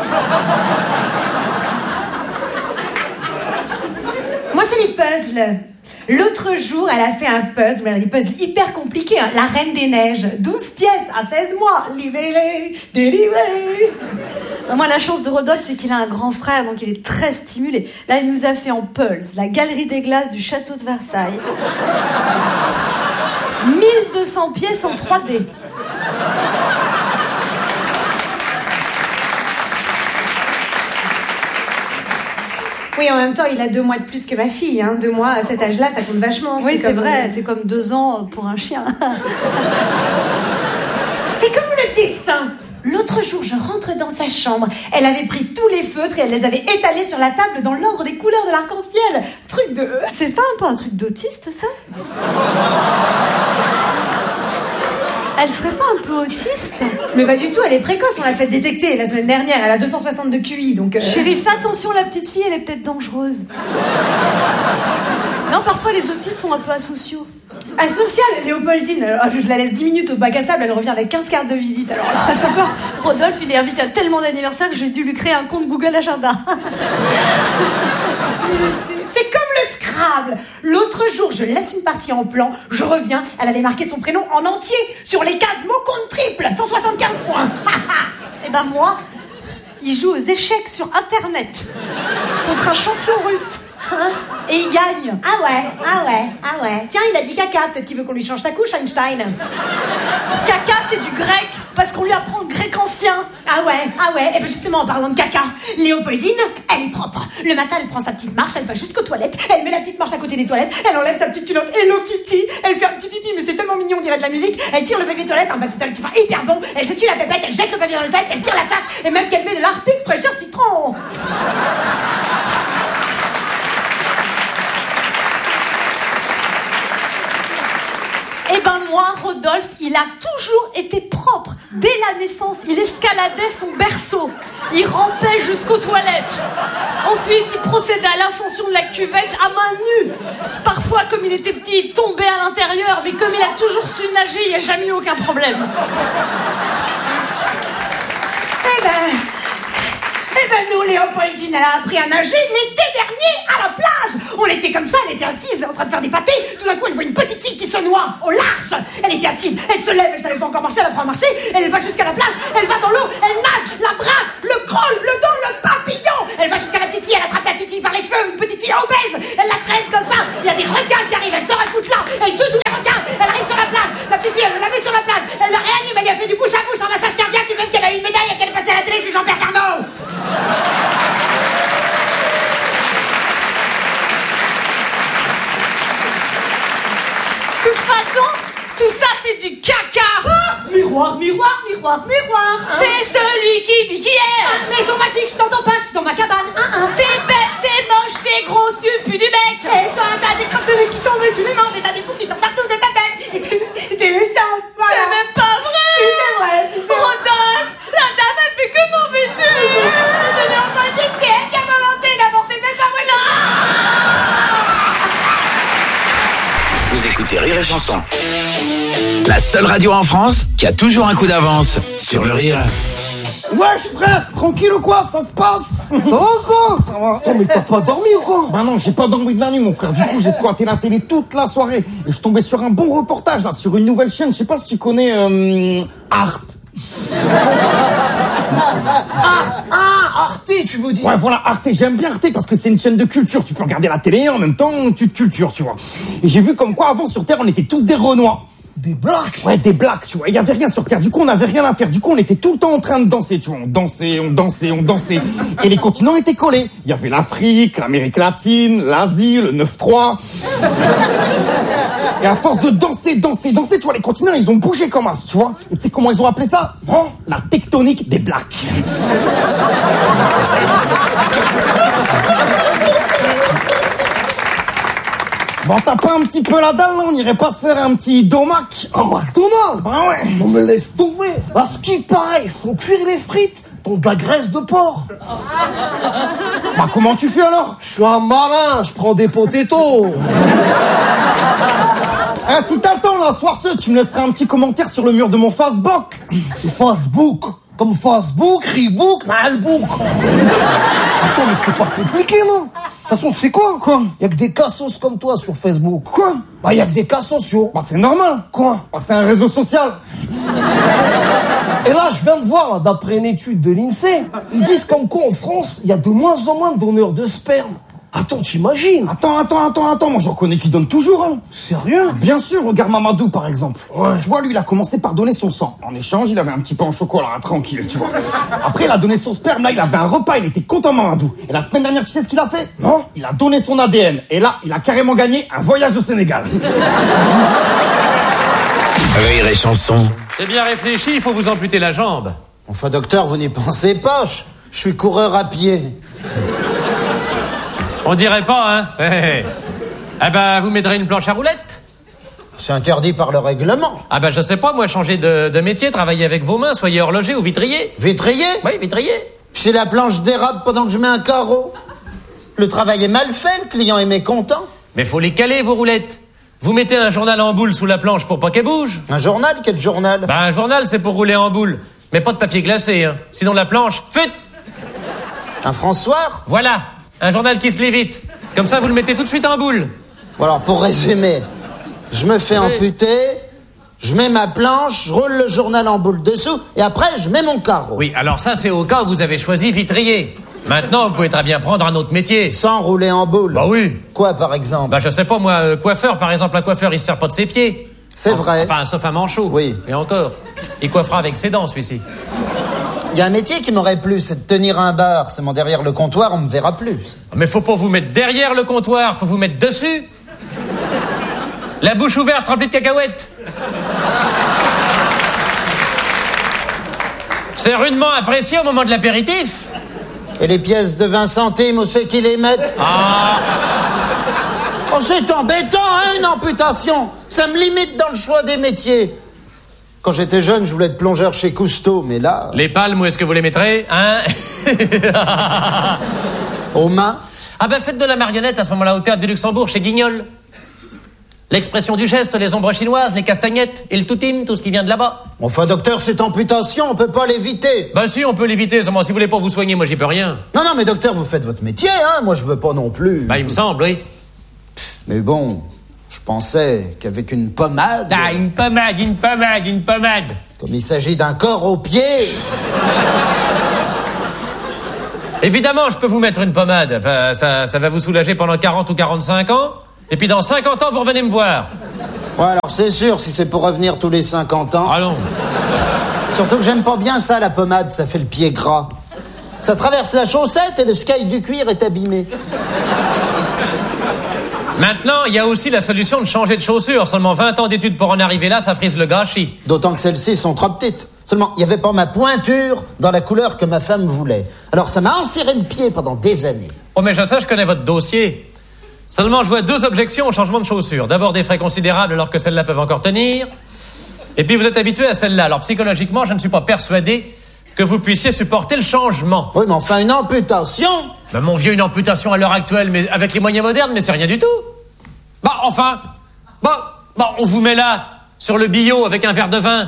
Moi, c'est les puzzles. L'autre jour, elle a fait un puzzle, des puzzles hyper compliqués, hein. La Reine des Neiges, douze pièces à seize mois, libéré, délivré. Moi, la chance de Rodolphe, c'est qu'il a un grand frère, donc il est très stimulé. Là, il nous a fait en Pulse, la galerie des glaces du château de Versailles. mille deux cents pièces en trois D. Oui, en même temps, il a deux mois de plus que ma fille. Hein. Deux mois, à cet âge-là, ça compte vachement. Oui, c'est, c'est vrai. Le... C'est comme deux ans pour un chien. C'est comme le dessin. L'autre jour, je rentre dans sa chambre. Elle avait pris tous les feutres et elle les avait étalés sur la table dans l'ordre des couleurs de l'arc-en-ciel. Truc de... C'est pas un peu un truc d'autiste, ça? Elle serait pas un peu autiste? Mais pas du tout, elle est précoce, on l'a fait détecter la semaine dernière, elle a deux cent soixante de Q I, donc... Euh... Chérie, fais attention, la petite fille, elle est peut-être dangereuse. Non, parfois les autistes sont un peu asociaux. Asocial, Léopoldine, alors, je la laisse dix minutes au bac à sable, elle revient avec quinze cartes de visite, alors là, ça peut... Rodolphe, il est invité à tellement d'anniversaires que j'ai dû lui créer un compte Google Agenda. C'est comme le Scrabble. L'autre jour, je laisse une partie en plan, je reviens, elle avait marqué son prénom en entier sur les cases mots compte triple, cent soixante-quinze points. Et ben moi, il joue aux échecs sur Internet contre un champion russe. Hein? Et il gagne. Ah ouais, ah ouais, ah ouais. Tiens, il a dit caca, peut-être qu'il veut qu'on lui change sa couche, Einstein. Caca, c'est du grec, parce qu'on lui apprend le grec ancien. Ah ouais, ah ouais. Et bien justement, en parlant de caca, Léopoldine, elle est propre. Le matin, elle prend sa petite marche, elle va jusqu'aux toilettes, elle met la petite marche à côté des toilettes, elle enlève sa petite culotte Hello Kitty, elle fait un petit pipi, mais c'est tellement mignon, on dirait de la musique. Elle tire le papier de toilette, un papier de toilette qui sent hyper bon, elle s'essuie la pépette, elle jette le papier dans le toilette, elle tire la chasse, et même qu'elle met de l'arpic fraîcheur citron. Eh ben moi, Rodolphe, il a toujours été propre. Dès la naissance, il escaladait son berceau. Il rampait jusqu'aux toilettes. Ensuite, il procédait à l'ascension de la cuvette à main nue. Parfois, comme il était petit, il tombait à l'intérieur. Mais comme il a toujours su nager, il n'y a jamais eu aucun problème. Eh ben... Eh ben nous, Léopoldine, elle a appris à nager l'été dernier. baigner à la plage. On était comme ça, elle était assise en train de faire des pâtés. Tout d'un coup, elle voit une petite fille qui se noie au large. Elle était assise, elle se lève, elle savait pas encore marcher, elle apprend à marcher. Elle va jusqu'à la plage, elle va dans l'eau, elle nage, la brasse, le crawl, le dos, le papillon. Elle va jusqu'à la petite fille, elle attrape la petite fille par les cheveux, une petite fille obèse. Elle la traîne comme ça. Il y a des requins qui arrivent, elle sort un coup de là, elle tue tous les requins. Elle arrive sur la plage, la petite fille, elle la met sur la plage, elle le réanime, elle lui a fait du bouche à bouche en massage cardiaque, et même qu'elle a eu une médaille et qu'elle est passée à la télé chez Jean-Pierre Carnot. De toute façon, tout ça c'est du caca. Ah, miroir, miroir, miroir, miroir. Hein? C'est celui qui dit qui est. Ah, maison magique, je t'entends pas, je suis dans ma cabane. Hein, hein. T'es bête, t'es moche, t'es grosse, tu pues du bec. Et toi, t'as des crêpes de lait qui tombent et tu les manges et t'as des poux qui sortent partout de ta tête. Et t'es, t'es méchante, voilà. C'est même pas vrai. Si, c'est vrai, c'est vrai. Rodolphe, la dame a fait que m'embêter. Je l'ai entendu, c'est elle qui a commencé d'abord, c'est même pas moi. Vous écoutez Rire et Chanson. La seule radio en France qui a toujours un coup d'avance sur le rire. Wesh frère, tranquille ou quoi, ça se passe? Ça va quoi? Ça va. Attends, mais t'as pas dormi ou quoi? Bah non, j'ai pas dormi de la nuit mon frère, du coup j'ai squatté la télé toute la soirée. Et je suis tombé sur un bon reportage là, sur une nouvelle chaîne, je sais pas si tu connais euh, Arte. Arte, ah, Arte, tu veux dire? Ouais, voilà, Arte, j'aime bien Arte parce que c'est une chaîne de culture. Tu peux regarder la télé et en même temps, tu te cultures, tu vois. Et j'ai vu comme quoi avant sur Terre, on était tous des Renois. Des blacks? Ouais, des blacks, tu vois. Il y avait rien sur Terre. Du coup, on avait rien à faire. Du coup, on était tout le temps en train de danser, tu vois. On dansait, on dansait, on dansait. Et les continents étaient collés. Il y avait l'Afrique, l'Amérique latine, l'Asie, le neuf trois. Et à force de danser, danser, danser, tu vois, les continents, ils ont bougé comme as, tu vois. Et tu sais comment ils ont appelé ça? Hein? La tectonique des blacks. Bon, t'as pas un petit peu la dalle, là? On irait pas se faire un petit domac? Un McDonald's? Bah ouais. Non, me laisse tomber. À ce qui paraît, ils font cuire les frites dans de la graisse de porc. Bah comment tu fais alors? Je suis un malin, je prends des potatoes. Ah, si t'attends là, soir ce, tu me laisseras un petit commentaire sur le mur de mon Facebook. Facebook? Comme Facebook, Reebok, Malbook. Attends, mais c'est pas compliqué, non? De toute façon, tu sais quoi? Quoi? Y'a que des cassos comme toi sur Facebook. Quoi? Bah, y'a que des cas sociaux. Bah, c'est normal. Quoi? Bah, c'est un réseau social. Et là, je viens de voir, là, d'après une étude de l'INSEE, ils disent comme quoi en France, il y a de moins en moins de donneurs de sperme. Attends, t'imagines? Attends, attends, attends, attends, moi j'en connais qui donnent toujours, hein. Sérieux? Bien sûr, regarde Mamadou par exemple. Ouais. Tu vois, lui, il a commencé par donner son sang. En échange, il avait un petit pain au chocolat, hein, tranquille, tu vois. Après, il a donné son sperme, là, il avait un repas, il était content, Mamadou. Et la semaine dernière, tu sais ce qu'il a fait? Non? Il a donné son A D N. Et là, il a carrément gagné un voyage au Sénégal. Rire et Chanson. C'est bien réfléchi, il faut vous amputer la jambe. Enfin, docteur, vous n'y pensez pas. Je, je suis coureur à pied. On dirait pas, hein? Eh ben, vous mettrez une planche à roulettes? C'est interdit par le règlement. Ah ben, je sais pas, moi, changer de, de métier, travailler avec vos mains, soyez horloger ou vitrier. Vitrier? Oui, vitrier. C'est la planche dérape pendant que je mets un carreau. Le travail est mal fait, le client est mécontent. Mais faut les caler, vos roulettes. Vous mettez un journal en boule sous la planche pour pas qu'elle bouge. Un journal? Quel journal? Ben, un journal, c'est pour rouler en boule. Mais pas de papier glacé, hein. Sinon, la planche, fut. Un François? Voilà. Un journal qui se lit vite. Comme ça, vous le mettez tout de suite en boule. Bon alors, pour résumer, je me fais oui. amputer, je mets ma planche, je roule le journal en boule dessous, et après, je mets mon carreau. Oui, alors ça, c'est au cas où vous avez choisi vitrier. Maintenant, vous pouvez très bien prendre un autre métier. Sans rouler en boule? Bah oui. Quoi, par exemple? Bah, je sais pas, moi, euh, coiffeur, par exemple, un coiffeur, il se sert pas de ses pieds. C'est enfin, vrai. Enfin, sauf un manchot. Oui. Et encore. Il coiffera avec ses dents, celui-ci. Il y a un métier qui m'aurait plu, c'est de tenir un bar. Seulement derrière le comptoir, on me verra plus. Mais faut pas vous mettre derrière le comptoir, faut vous mettre dessus. La bouche ouverte, remplie de cacahuètes. C'est rudement apprécié au moment de l'apéritif. Et les pièces de vingt centimes, où c'est qu'ils les mettent? Ah. Oh, c'est embêtant, hein, une amputation. Ça me limite dans le choix des métiers. Quand j'étais jeune, je voulais être plongeur chez Cousteau, mais là... Les palmes, où est-ce que vous les mettrez, hein? Aux mains? Ah ben, faites de la marionnette à ce moment-là au Théâtre du Luxembourg, chez Guignol. L'expression du geste, les ombres chinoises, les castagnettes et le toutim, tout ce qui vient de là-bas. Enfin, docteur, cette amputation, on peut pas l'éviter. Bah si, on peut l'éviter, seulement si vous voulez pas vous soigner, moi j'y peux rien. Non, non, mais docteur, vous faites votre métier, hein. Moi, je veux pas non plus. Bah il me semble, oui. Mais bon, je pensais qu'avec une pommade... Ah, une pommade, une pommade, une pommade. Comme il s'agit d'un corps au pied... Évidemment, je peux vous mettre une pommade. Enfin, ça, ça va vous soulager pendant quarante ou quarante-cinq ans. Et puis dans cinquante ans, vous revenez me voir. Ouais, alors c'est sûr, si c'est pour revenir tous les cinquante ans... Ah non. Surtout que j'aime pas bien ça, la pommade, ça fait le pied gras. Ça traverse la chaussette et le sky du cuir est abîmé. Maintenant, il y a aussi la solution de changer de chaussures. Seulement vingt ans d'études pour en arriver là, ça frise le gâchis. D'autant que celles-ci sont trop petites. Seulement, il n'y avait pas ma pointure dans la couleur que ma femme voulait. Alors ça m'a enserré le pied pendant des années. Oh mais je sais, je connais votre dossier. Seulement, je vois deux objections au changement de chaussures. D'abord, des frais considérables alors que celles-là peuvent encore tenir. Et puis, vous êtes habitué à celle-là. Alors, psychologiquement, je ne suis pas persuadé que vous puissiez supporter le changement. Oui, mais enfin, une amputation. Ben, mon vieux, une amputation à l'heure actuelle, mais avec les moyens modernes, mais c'est rien du tout. Bah, enfin, bah, bah, on vous met là, sur le billot, avec un verre de vin.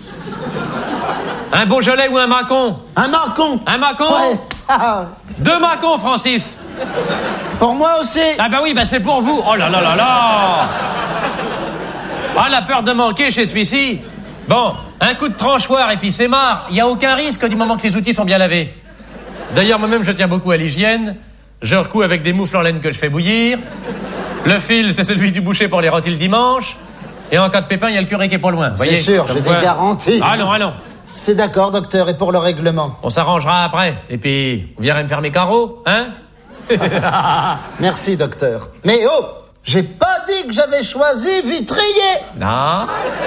Un Beaujolais ou un Macon? Un Macon. Un Macon? Ouais. Deux Macons, Francis. Pour moi aussi. Ah bah oui, bah c'est pour vous. Oh là là là là. Ah, la peur de manquer chez celui-ci. Bon, un coup de tranchoir et puis c'est marre. Il n'y a aucun risque du moment que les outils sont bien lavés. D'ailleurs, moi-même, je tiens beaucoup à l'hygiène. Je recous avec des moufles en laine que je fais bouillir. Le fil, c'est celui du boucher pour les rôtis le dimanche. Et en cas de pépin, il y a le curé qui est pas loin. C'est sûr, j'ai des garanties. Allons, allons. C'est d'accord, docteur, et pour le règlement? On s'arrangera après. Et puis, vous viendrez me faire mes carreaux, hein? Merci, docteur. Mais oh, j'ai pas dit que j'avais choisi Vitrier. Non.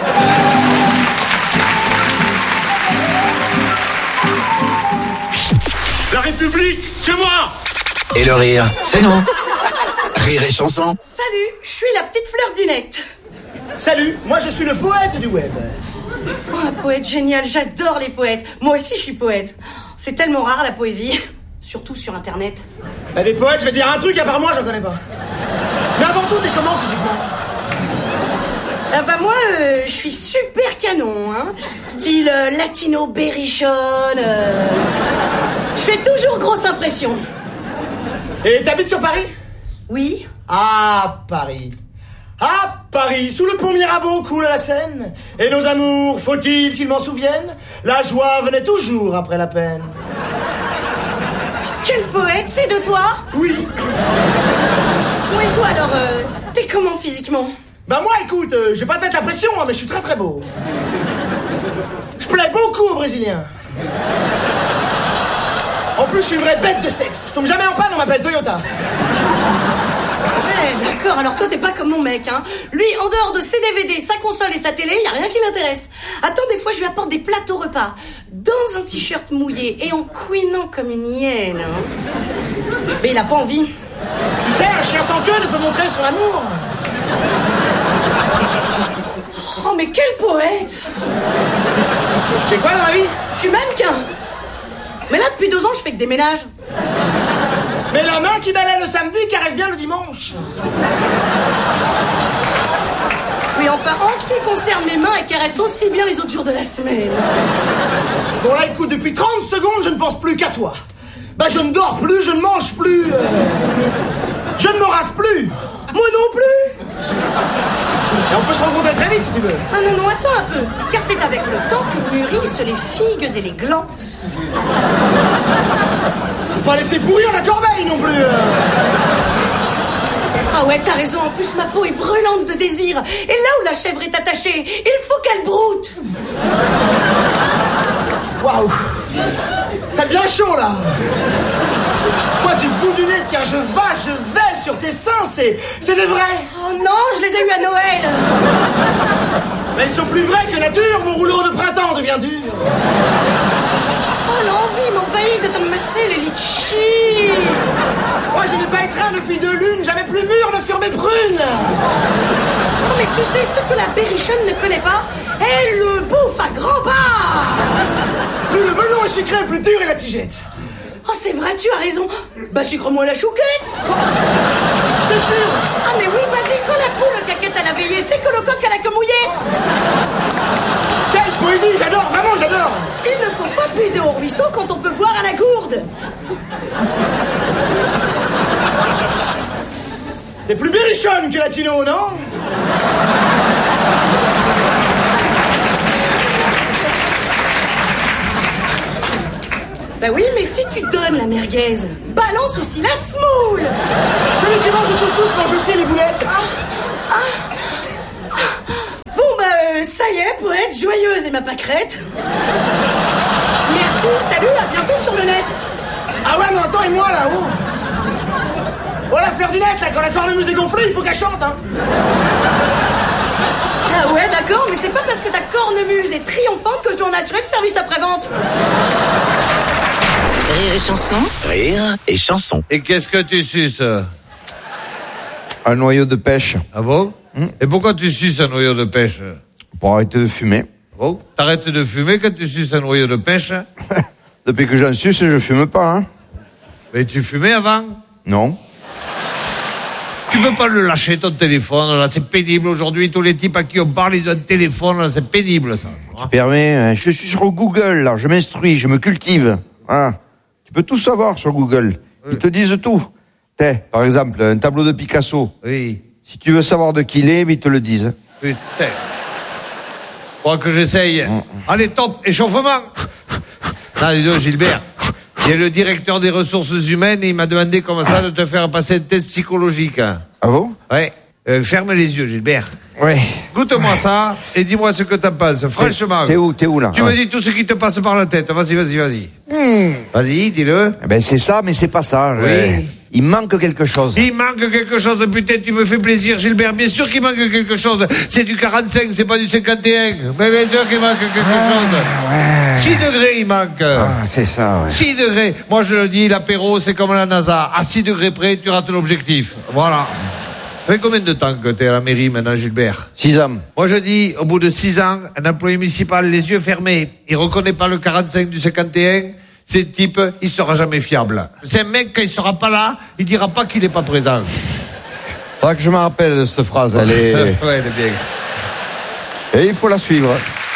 La République, c'est moi. Et le rire, c'est nous. Rire et chanson. Salut, je suis la petite fleur du net. Salut, moi je suis le poète du web. Oh, un poète génial, j'adore les poètes. Moi aussi je suis poète. C'est tellement rare la poésie, surtout sur internet. Bah, les poètes, je vais te dire un truc, à part moi j'en connais pas. Mais avant tout, t'es comment physiquement? Ah bah moi, euh, je suis super canon, hein. Style euh, latino berrichonne. Euh... Je fais toujours grosse impression. Et t'habites sur Paris? Oui. Ah, Paris. Ah, Paris, sous le pont Mirabeau coule la Seine. Et nos amours, faut-il qu'ils m'en souviennent? La joie venait toujours après la peine. Quel poète, c'est de toi? Oui. Bon, et toi alors, euh, t'es comment physiquement? Bah moi, écoute, euh, je vais pas te mettre la pression, hein, mais je suis très très beau. Je plais beaucoup aux Brésiliens. En plus, je suis une vraie bête de sexe. Je tombe jamais en panne, on m'appelle Toyota. Ouais, d'accord, alors toi t'es pas comme mon mec, hein. Lui, en dehors de ses D V D, sa console et sa télé, y a rien qui l'intéresse. Attends, des fois je lui apporte des plateaux repas, dans un t-shirt mouillé et en couinant comme une hyène, hein. Mais il a pas envie. Tu sais, un chien sans queue ne peut montrer son amour. Oh, mais quel poète! Tu fais quoi dans la vie? Je suis mannequin. Mais là, depuis deux ans, je fais que des ménages. Mais la main qui balaie le samedi caresse bien le dimanche. Oui, enfin, en ce qui concerne mes mains, elles caressent aussi bien les autres jours de la semaine. Bon, là, écoute, depuis trente secondes, je ne pense plus qu'à toi. Bah, je ne dors plus, je ne mange plus. Euh... Je ne me rase plus. Moi non plus. Et on peut se rencontrer très vite, si tu veux. Ah non, non, attends un peu. Car c'est avec le temps que mûrissent les figues et les glands. Faut pas laisser pourrir la corbeille non plus. Ah ouais, t'as raison. En plus, ma peau est brûlante de désir. Et là où la chèvre est attachée, il faut qu'elle broute. Waouh. Ça devient chaud, là. Moi, du bout du nez, tiens, je vais, je vais sur tes seins, c'est, c'est des vrais. Oh non, je les ai eus à Noël. Mais ils sont plus vrais que nature, mon rouleau de printemps devient dur. Oh, l'envie m'envahit de te masser les litchis. Moi, je n'ai pas étreint depuis deux lunes, j'avais plus mûr ne furent mes prunes. Oh, mais tu sais, ce que la berrichonne ne connaît pas, elle le bouffe à grands pas. Plus le melon est sucré, plus dur est la tigette. Oh, c'est vrai, tu as raison. Bah, sucre-moi la chouquette. T'es sûr? Ah, mais oui, vas-y, quand la poule caquette à la oublié, c'est que le coq a la queue mouillée. Quelle poésie, j'adore, vraiment, j'adore. Il ne faut pas puiser au ruisseau quand on peut boire à la gourde. T'es plus berrichonne que latino, non? Bah oui, mais si tu donnes la merguez, balance aussi la semoule. Celui qui mange le couscous mange aussi les boulettes. Ah, ah, ah. Bon bah euh, ça y est, poète joyeuse et ma pâquerette. Merci, salut, à bientôt sur le net. Ah ouais, non, attends, et moi là, oh. Voilà, faire du net, là, quand la cornemuse est gonflée, il faut qu'elle chante, hein. Ah ouais, d'accord, mais c'est pas parce que ta cornemuse est triomphante que je dois en assurer le service après-vente. Rire et chanson. Rire et chanson. Et qu'est-ce que tu suces? Un noyau de pêche. Ah bon? Hum? Et pourquoi tu suces un noyau de pêche? Pour arrêter de fumer. Bon, t'arrêtes de fumer quand tu suces un noyau de pêche? Depuis que j'en suce, je fume pas, hein. Mais tu fumais avant? Non. Tu peux pas le lâcher, ton téléphone, là, c'est pénible aujourd'hui. Tous les types à qui on parle, ils ont un téléphone, là, c'est pénible, ça. Tu permets, je suis sur Google, là, je m'instruis, je me cultive. Hein. Tu peux tout savoir sur Google. Ils te disent tout. T'es, par exemple, un tableau de Picasso. Oui. Si tu veux savoir de qui il est, ils te le disent. Putain. Faut que j'essaye. Mmh. Allez, top, échauffement. Ah, dis donc, Gilbert. Il y a le directeur des ressources humaines et il m'a demandé comme ça de te faire passer un test psychologique. Ah bon? Ouais. Euh, ferme les yeux, Gilbert. Ouais. Goûte-moi ça et dis-moi ce que t'en penses. Franchement. T'es où, t'es où là? Tu me dis tout ce qui te passe par la tête. Vas-y, vas-y, vas-y. Mmh. Vas-y, dis-le. Eh ben c'est ça, mais c'est pas ça. Oui. Ouais. Il manque quelque chose. Il manque quelque chose, putain, tu me fais plaisir, Gilbert. Bien sûr qu'il manque quelque chose. C'est du quarante-cinq, c'est pas du cinquante et un. Mais bien sûr qu'il manque quelque ah, chose. Ouais. six degrés, il manque. Ah, c'est ça, ouais. six degrés. Moi, je le dis, l'apéro, c'est comme la NASA. À six degrés près, tu rates l'objectif. Voilà. Ça fait combien de temps que t'es à la mairie maintenant, Gilbert? Six ans. Moi, je dis, au bout de six ans, un employé municipal, les yeux fermés, il reconnaît pas le quarante-cinq du cinquante et un. C'est type, il sera jamais fiable. C'est un mec, quand il sera pas là, il dira pas qu'il est pas présent. Faudra que je me rappelle de cette phrase, elle est... ouais, elle est bien. Et il faut la suivre.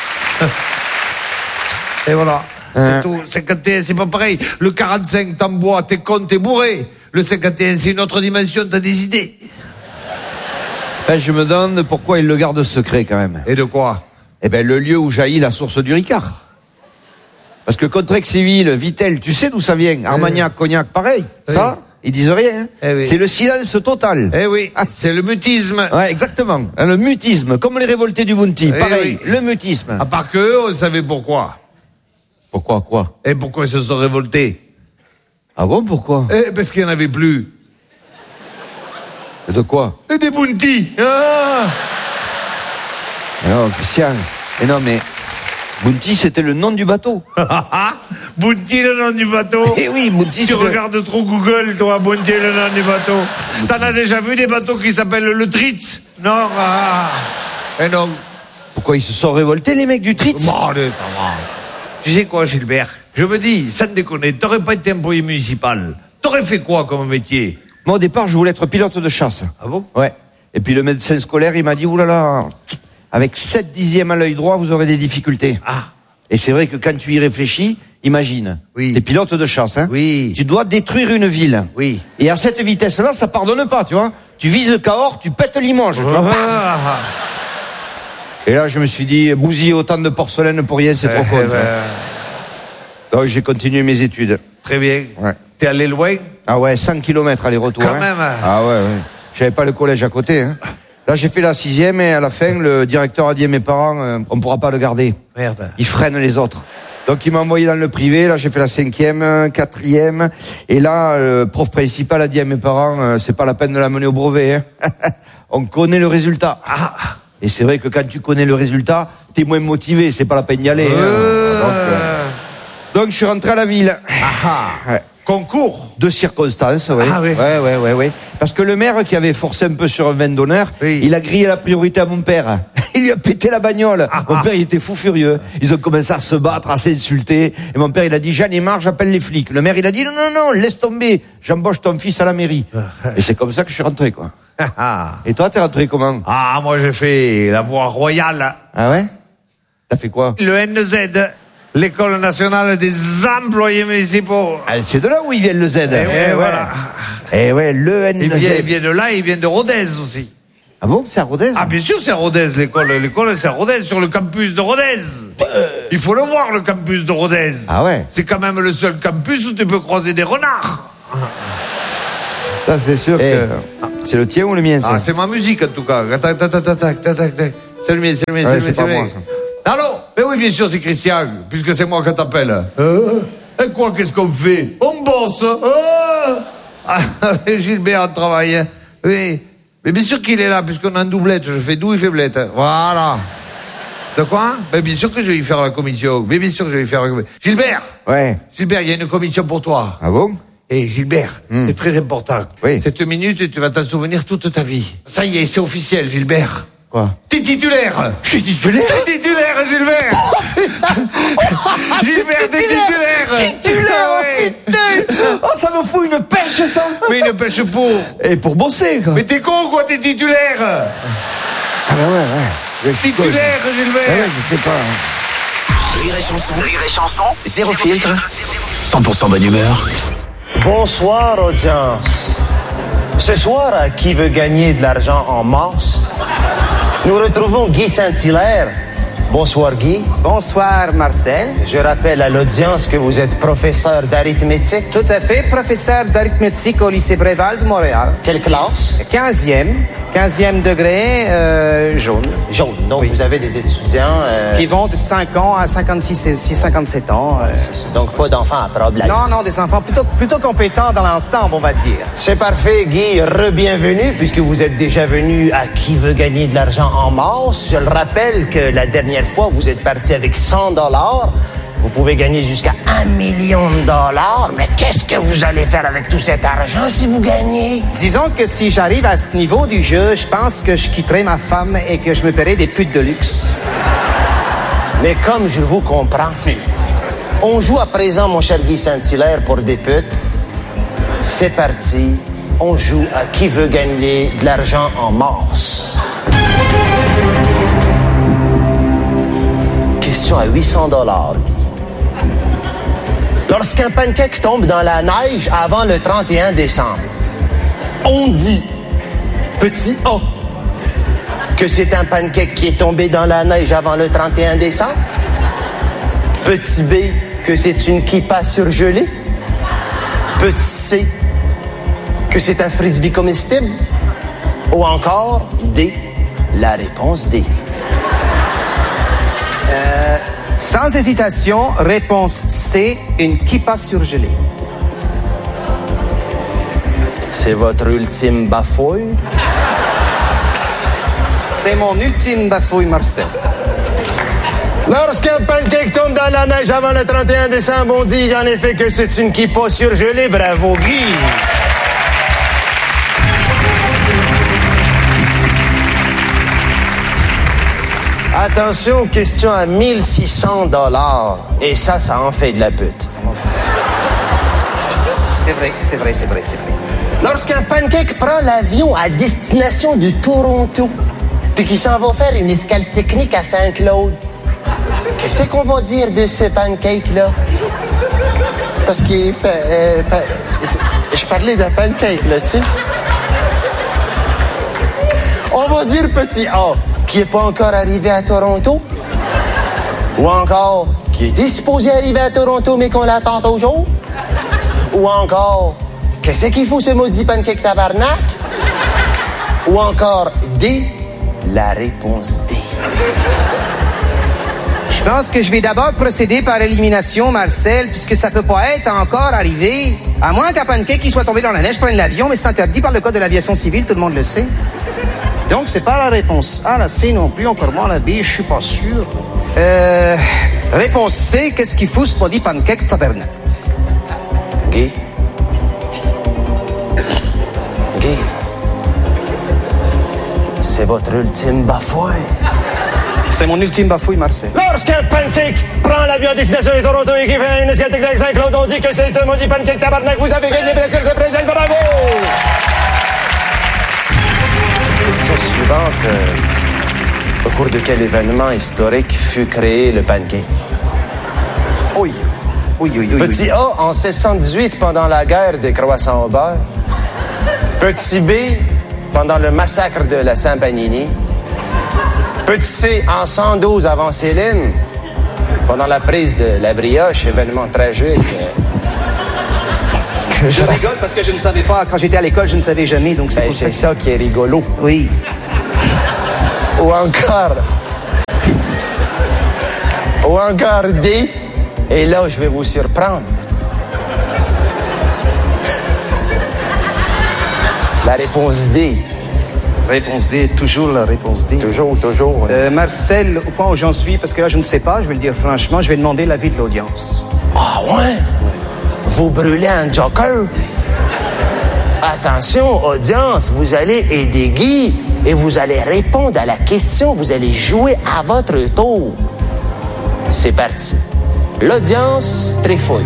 Et voilà. Hein. C'est tout. cinquante et un, c'est pas pareil. Le quarante-cinq, t'en bois, t'es con, t'es bourré. Le cinquante et un, c'est une autre dimension, t'as des idées. Enfin, je me demande pourquoi il le garde secret, quand même. Et de quoi? Eh ben, le lieu où jaillit la source du Ricard. Parce que Contrexéville, Vittel, tu sais d'où ça vient? Armagnac, Cognac, pareil. Oui. Ça, ils disent rien. Hein. Eh oui. C'est le silence total. Eh oui, ah. C'est le mutisme. Ouais, exactement. Le mutisme, comme les révoltés du Bounty. Eh pareil, oui. Le mutisme. À part que on savait pourquoi. Pourquoi, quoi? Et pourquoi ils se sont révoltés? Ah bon, pourquoi? Eh, parce qu'il n'y en avait plus. Et de quoi? Et des Bounty. Ah non, Christian. Et non, mais... Bounty, c'était le nom du bateau. Bounty, le nom du bateau. Eh oui, Bounty. Tu regardes trop Google, toi, Bounty, le nom du bateau. T'en as déjà vu des bateaux qui s'appellent le Tritz? Non, ah. Et non. Pourquoi ils se sont révoltés, les mecs du Tritz? Bon, allez, ça va. Tu sais quoi, Gilbert? Je me dis, sans déconner, t'aurais pas été employé municipal. T'aurais fait quoi comme métier? Moi, au départ, je voulais être pilote de chasse. Ah bon? Ouais. Et puis le médecin scolaire, il m'a dit, oulala, avec sept dixièmes à l'œil droit, vous aurez des difficultés. Ah. Et c'est vrai que quand tu y réfléchis, imagine. Oui. T'es pilote de chasse, hein. Oui. Tu dois détruire une ville. Oui. Et à cette vitesse-là, ça pardonne pas, tu vois. Tu vises Cahors, tu pètes Limoges, tu vois. Ah. Et là, je me suis dit, bousiller autant de porcelaine pour rien, c'est eh, trop con. Eh ben... Donc j'ai continué mes études. Très bien. Ouais. T'es allé loin? Ah ouais, cent kilomètres aller-retour. Quand hein. même. Ah ouais, ouais. J'avais pas le collège à côté, hein. Là, j'ai fait la sixième et à la fin, le directeur a dit à mes parents, euh, on pourra pas le garder. Merde. Il freine les autres. Donc, il m'a envoyé dans le privé. Là, j'ai fait la cinquième, quatrième. Et là, le prof principal a dit à mes parents, euh, c'est pas la peine de l'amener au brevet, hein. On connaît le résultat. Ah. Et c'est vrai que quand tu connais le résultat, t'es moins motivé. C'est pas la peine d'y aller. Euh... Hein. Donc, euh... Donc, je suis rentré à la ville. Ah. Ouais. Concours de circonstances, oui. Ah oui. Ouais, ouais, ouais, ouais. Parce que le maire qui avait forcé un peu sur un vin d'honneur, oui. Il a grillé la priorité à mon père. Il lui a pété la bagnole. Ah, mon ah. père, il était fou furieux. Ils ont commencé à se battre, à s'insulter. Et mon père, il a dit, j'en ai marre, j'appelle les flics. Le maire, il a dit, non, non, non, laisse tomber. J'embauche ton fils à la mairie. Et c'est comme ça que je suis rentré, quoi. Et toi, t'es rentré comment? Ah, moi j'ai fait la voie royale. Ah ouais? T'as fait quoi? Le N Z, l'École nationale des employés municipaux. Ah, c'est de là où ils viennent le Z. Eh ouais, voilà. Eh ouais, le N Z. Il vient, il vient de là, il vient de Rodez aussi. Ah bon, c'est à Rodez? Ah bien sûr, c'est à Rodez, l'école. L'école, c'est à Rodez, sur le campus de Rodez. Il faut le voir, le campus de Rodez. Ah ouais? C'est quand même le seul campus où tu peux croiser des renards. Ça, c'est sûr Eh. que... C'est le tien ou le mien, ça? Ah, c'est ma musique, en tout cas. Tac, tac, tac, tac, tac, tac, tac. C'est le mien, c'est le mien, Ouais, c'est le mien, c'est pas le mien. moi, ça. Allô? Mais oui, bien sûr, c'est Christian, puisque c'est moi qui t'appelle. Euh, et quoi, qu'est-ce qu'on fait? On bosse. Ah, Gilbert travaille. Hein. Oui. Mais bien sûr qu'il est là, puisqu'on a un doublette. Je fais doux et faiblette. Voilà. De quoi? Ben, bien sûr que je vais y faire la commission. Mais bien sûr que je vais y faire la commission. Gilbert! Ouais. Gilbert, il y a une commission pour toi. Ah bon? Eh, Gilbert, Hmm. c'est très important. Oui. Cette minute, tu vas t'en souvenir toute ta vie. Ça y est, c'est officiel, Gilbert. Quoi? T'es titulaire. Je suis titulaire? T'es titulaire, Gilbert. Gilbert, t'es titulaire. Titulaire, Ah ouais. putain! Oh, ça me fout une pêche, ça! Mais une pêche pour. Et pour bosser, quoi. Mais t'es con, quoi, t'es titulaire. Ah bah ouais, ouais. Je suis con, Titulaire, je- Gilbert. Ah ouais, je sais pas. hein. Rire et chanson, rire et chanson, zéro filtre, cent pour cent bonne humeur. Bonsoir, audience. Ce soir, à Qui veut gagner de l'argent en masse, nous retrouvons Guy Saint-Hilaire. Bonsoir, Guy. Bonsoir, Marcel. Je rappelle à l'audience que vous êtes professeur d'arithmétique. Tout à fait, professeur d'arithmétique au lycée Bréval de Montréal. Quelle classe? quinzième. quinzième degré, euh, jaune. Jaune. Donc, vous avez des étudiants... Qui vont de cinq ans à cinquante-six, cinquante-sept ans. euh. Donc, pas d'enfants à problème. Non, non, des enfants plutôt, plutôt compétents dans l'ensemble, on va dire. C'est parfait, Guy. Re-bienvenue, puisque vous êtes déjà venu à Qui veut gagner de l'argent en masse. Je le rappelle que la dernière fois, vous êtes parti avec cent dollars. Vous pouvez gagner jusqu'à un million de dollars. Mais qu'est-ce que vous allez faire avec tout cet argent si vous gagnez? Disons que si j'arrive à ce niveau du jeu, je pense que je quitterai ma femme et que je me paierai des putes de luxe. Mais comme je vous comprends, on joue à présent, mon cher Guy Saint-Hilaire, pour des putes. C'est parti. On joue à Qui veut gagner de l'argent en masse. Question à huit cents dollars, Guy. Lorsqu'un pancake tombe dans la neige avant le trente et un décembre, on dit, petit A, que c'est un pancake qui est tombé dans la neige avant le trente et un décembre. Petit B, que c'est une kippa surgelée. Petit C, que c'est un frisbee comestible. Ou encore D, la réponse D. Euh, sans hésitation, réponse C, une kippa surgelée. C'est votre ultime bafouille? C'est mon ultime bafouille, Marcel. Lorsqu'un pancake tombe dans la neige avant le trente et un décembre, on dit en effet que c'est une kippa surgelée. Bravo, Guy! Attention, question à mille six cents dollars. Et ça, ça en fait de la pute. C'est vrai, c'est vrai, c'est vrai, c'est vrai. Lorsqu'un pancake prend l'avion à destination de Toronto, puis qu'il s'en va faire une escale technique à Saint-Claude, qu'est-ce qu'on va dire de ce pancake-là? Parce qu'il fait... Euh, pa- je parlais d'un pancake, là, tu sais. On va dire petit A, qui n'est pas encore arrivé à Toronto. Ou encore, qui est disposé arriver à Toronto, mais qu'on l'attend toujours. Ou encore, qu'est-ce qu'il faut ce maudit pancake tabarnak? Ou encore, D, la réponse D. Je pense que je vais d'abord procéder par élimination, Marcel, puisque ça peut pas être encore arrivé. À moins qu'un pancake qui soit tombé dans la neige prenne l'avion, mais c'est interdit par le code de l'aviation civile, tout le monde le sait. Donc, c'est pas la réponse A, la C non plus, encore moins la B, je suis pas sûr. Euh... Réponse C, qu'est-ce qu'il fout ce maudit pancake tabarnak? Guy? Guy? C'est votre ultime bafouille. C'est mon ultime bafouille, Marcel. Lorsqu'un pancake prend l'avion à destination de Toronto et qui fait une escale avec Saint-Claude, on dit que c'est un maudit pancake tabarnak. Vous avez gagné, bien sûr, ce présent. Bravo! question suivante. Euh, au cours de quel événement historique fut créé le pancake? Oui. Oui, oui, oui. Petit A, en seize cent dix-huit, pendant la guerre des croissants au beurre. Petit B, pendant le massacre de la Saint-Panini. Petit C, en cent douze avant Céline, pendant la prise de la brioche, événement tragique. Je rigole parce que je ne savais pas. Quand j'étais à l'école, je ne savais jamais. Donc c'est ben, pour c'est ça. ça qui est rigolo. Oui. Ou encore. Ou encore D. Et là, je vais vous surprendre. La réponse D. Réponse D, toujours la réponse D. Toujours, toujours. Oui. Euh, Marcel, au point où j'en suis, parce que là, je ne sais pas, je vais le dire franchement, je vais demander l'avis de l'audience. Ah ouais? Vous brûlez un joker? Attention, audience, vous allez aider Guy et vous allez répondre à la question, vous allez jouer à votre tour. C'est parti. L'audience trifouille.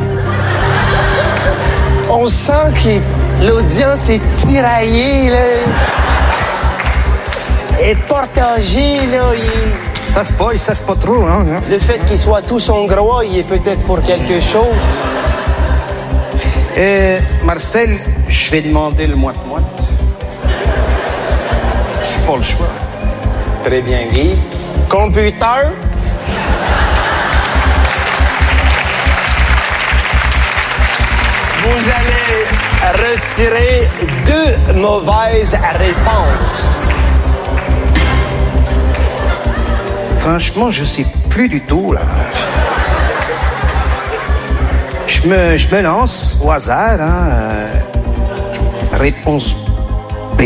On sent que l'audience est tiraillée, là. Et partagée, là. Ils savent pas, ils savent pas trop, hein. hein. Le fait qu'ils soient tous hongrois, il est peut-être pour quelque chose. Euh, Marcel, je vais demander le moite-moite. Je n'ai pas le choix. Très bien, Guy. Computer. Vous allez retirer deux mauvaises réponses. Franchement, je sais plus du tout, là. Je me, je me lance au hasard, hein. Euh, réponse B.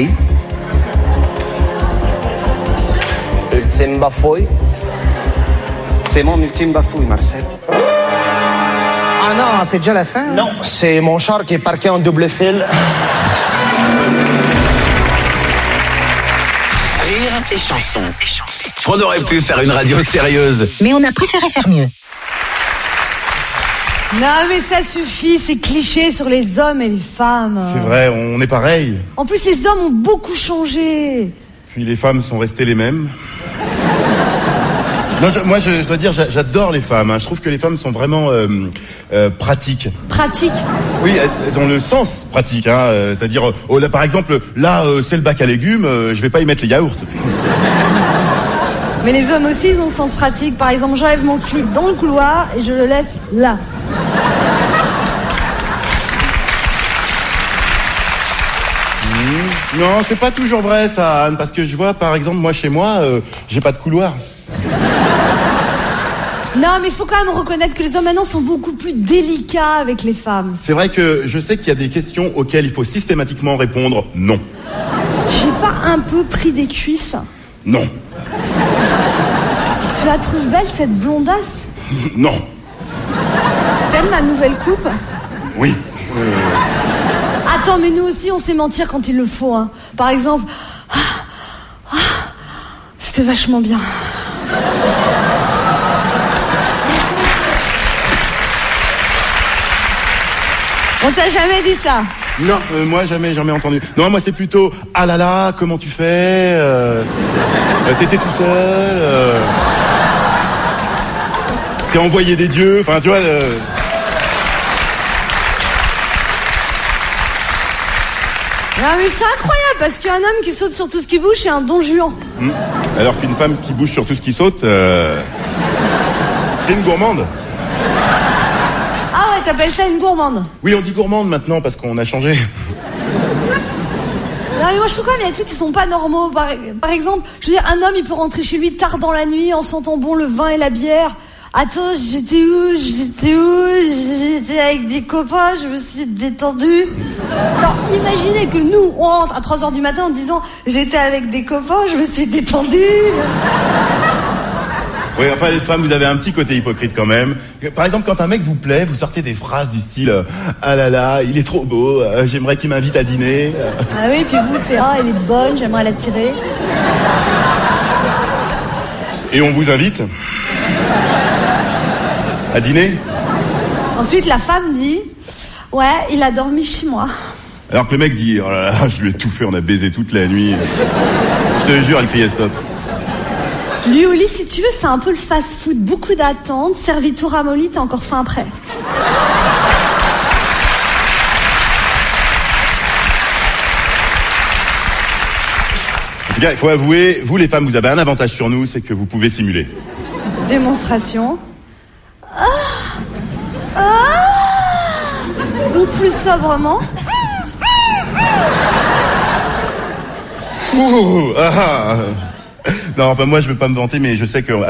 Ultime bafouille. C'est mon ultime bafouille, Marcel. Ah non, c'est déjà la fin? Hein? Non, c'est mon char qui est parqué en double fil. Rire et chanson. On aurait pu faire une radio sérieuse. Mais on a préféré faire mieux. Non, mais ça suffit, ces clichés sur les hommes et les femmes. C'est vrai, on est pareil. En plus, les hommes ont beaucoup changé. Puis les femmes sont restées les mêmes. Non, je, moi, je, je dois dire, j'adore les femmes. Hein. Je trouve que les femmes sont vraiment euh, euh, pratiques. Pratiques? Oui, elles, elles ont le sens pratique. Hein. Euh, c'est-à-dire, oh, là, par exemple, là, euh, c'est le bac à légumes, euh, je vais pas y mettre les yaourts. Mais les hommes aussi, ils ont le sens pratique. Par exemple, j'enlève mon slip dans le couloir et je le laisse là. Mmh. Non, c'est pas toujours vrai, ça, Anne, parce que je vois, par exemple, moi, chez moi, euh, j'ai pas de couloir. Non, mais il faut quand même reconnaître que les hommes maintenant sont beaucoup plus délicats avec les femmes. C'est vrai que je sais qu'il y a des questions auxquelles il faut systématiquement répondre non. J'ai pas un peu pris des cuisses? Non. Tu la trouves belle, cette blondasse? Non. T'aimes ma nouvelle coupe? Oui. Euh... Attends, mais nous aussi, on sait mentir quand il le faut. Hein. Par exemple, ah, ah, c'était vachement bien. On t'a jamais dit ça? Non, euh, moi jamais, jamais entendu. Non, moi c'est plutôt ah là là, comment tu fais euh, euh, T'étais tout seul euh, T'es envoyé des dieux, enfin tu vois. Euh... Non mais c'est incroyable parce qu'un homme qui saute sur tout ce qui bouge, c'est un don Juan. Mmh. Alors qu'une femme qui bouge sur tout ce qui saute, euh... c'est une gourmande. Ah ouais, t'appelles ça une gourmande? Oui, on dit gourmande maintenant parce qu'on a changé. Non mais moi je trouve quand même qu'il y a des trucs qui sont pas normaux. Par, par exemple, je veux dire, un homme il peut rentrer chez lui tard dans la nuit en sentant bon le vin et la bière. Attends, j'étais où? J'étais où? J'étais avec des copains, je me suis détendue. Alors, imaginez que nous, on rentre à trois heures du matin en disant j'étais avec des copains, je me suis détendue. Oui, enfin les femmes, vous avez un petit côté hypocrite quand même. Par exemple, quand un mec vous plaît, vous sortez des phrases du style euh, ah là là, il est trop beau, euh, j'aimerais qu'il m'invite à dîner. Ah oui, puis vous, c'est ah, elle est bonne, j'aimerais la tirer. Et on vous invite à dîner. Ensuite, la femme dit ouais, il a dormi chez moi. Alors que le mec dit, oh là là, je lui ai tout fait, on a baisé toute la nuit. Je te jure, elle criait stop. Lui, au lit, si tu veux, c'est un peu le fast-food. Beaucoup d'attente, servi tout ramolli, t'as encore faim après. En tout cas, il faut avouer, vous les femmes, vous avez un avantage sur nous, c'est que vous pouvez simuler. Démonstration. Ah ah Ou plus sobrement. Ouh, ah, ah. Non, enfin moi je veux pas me vanter, mais je sais que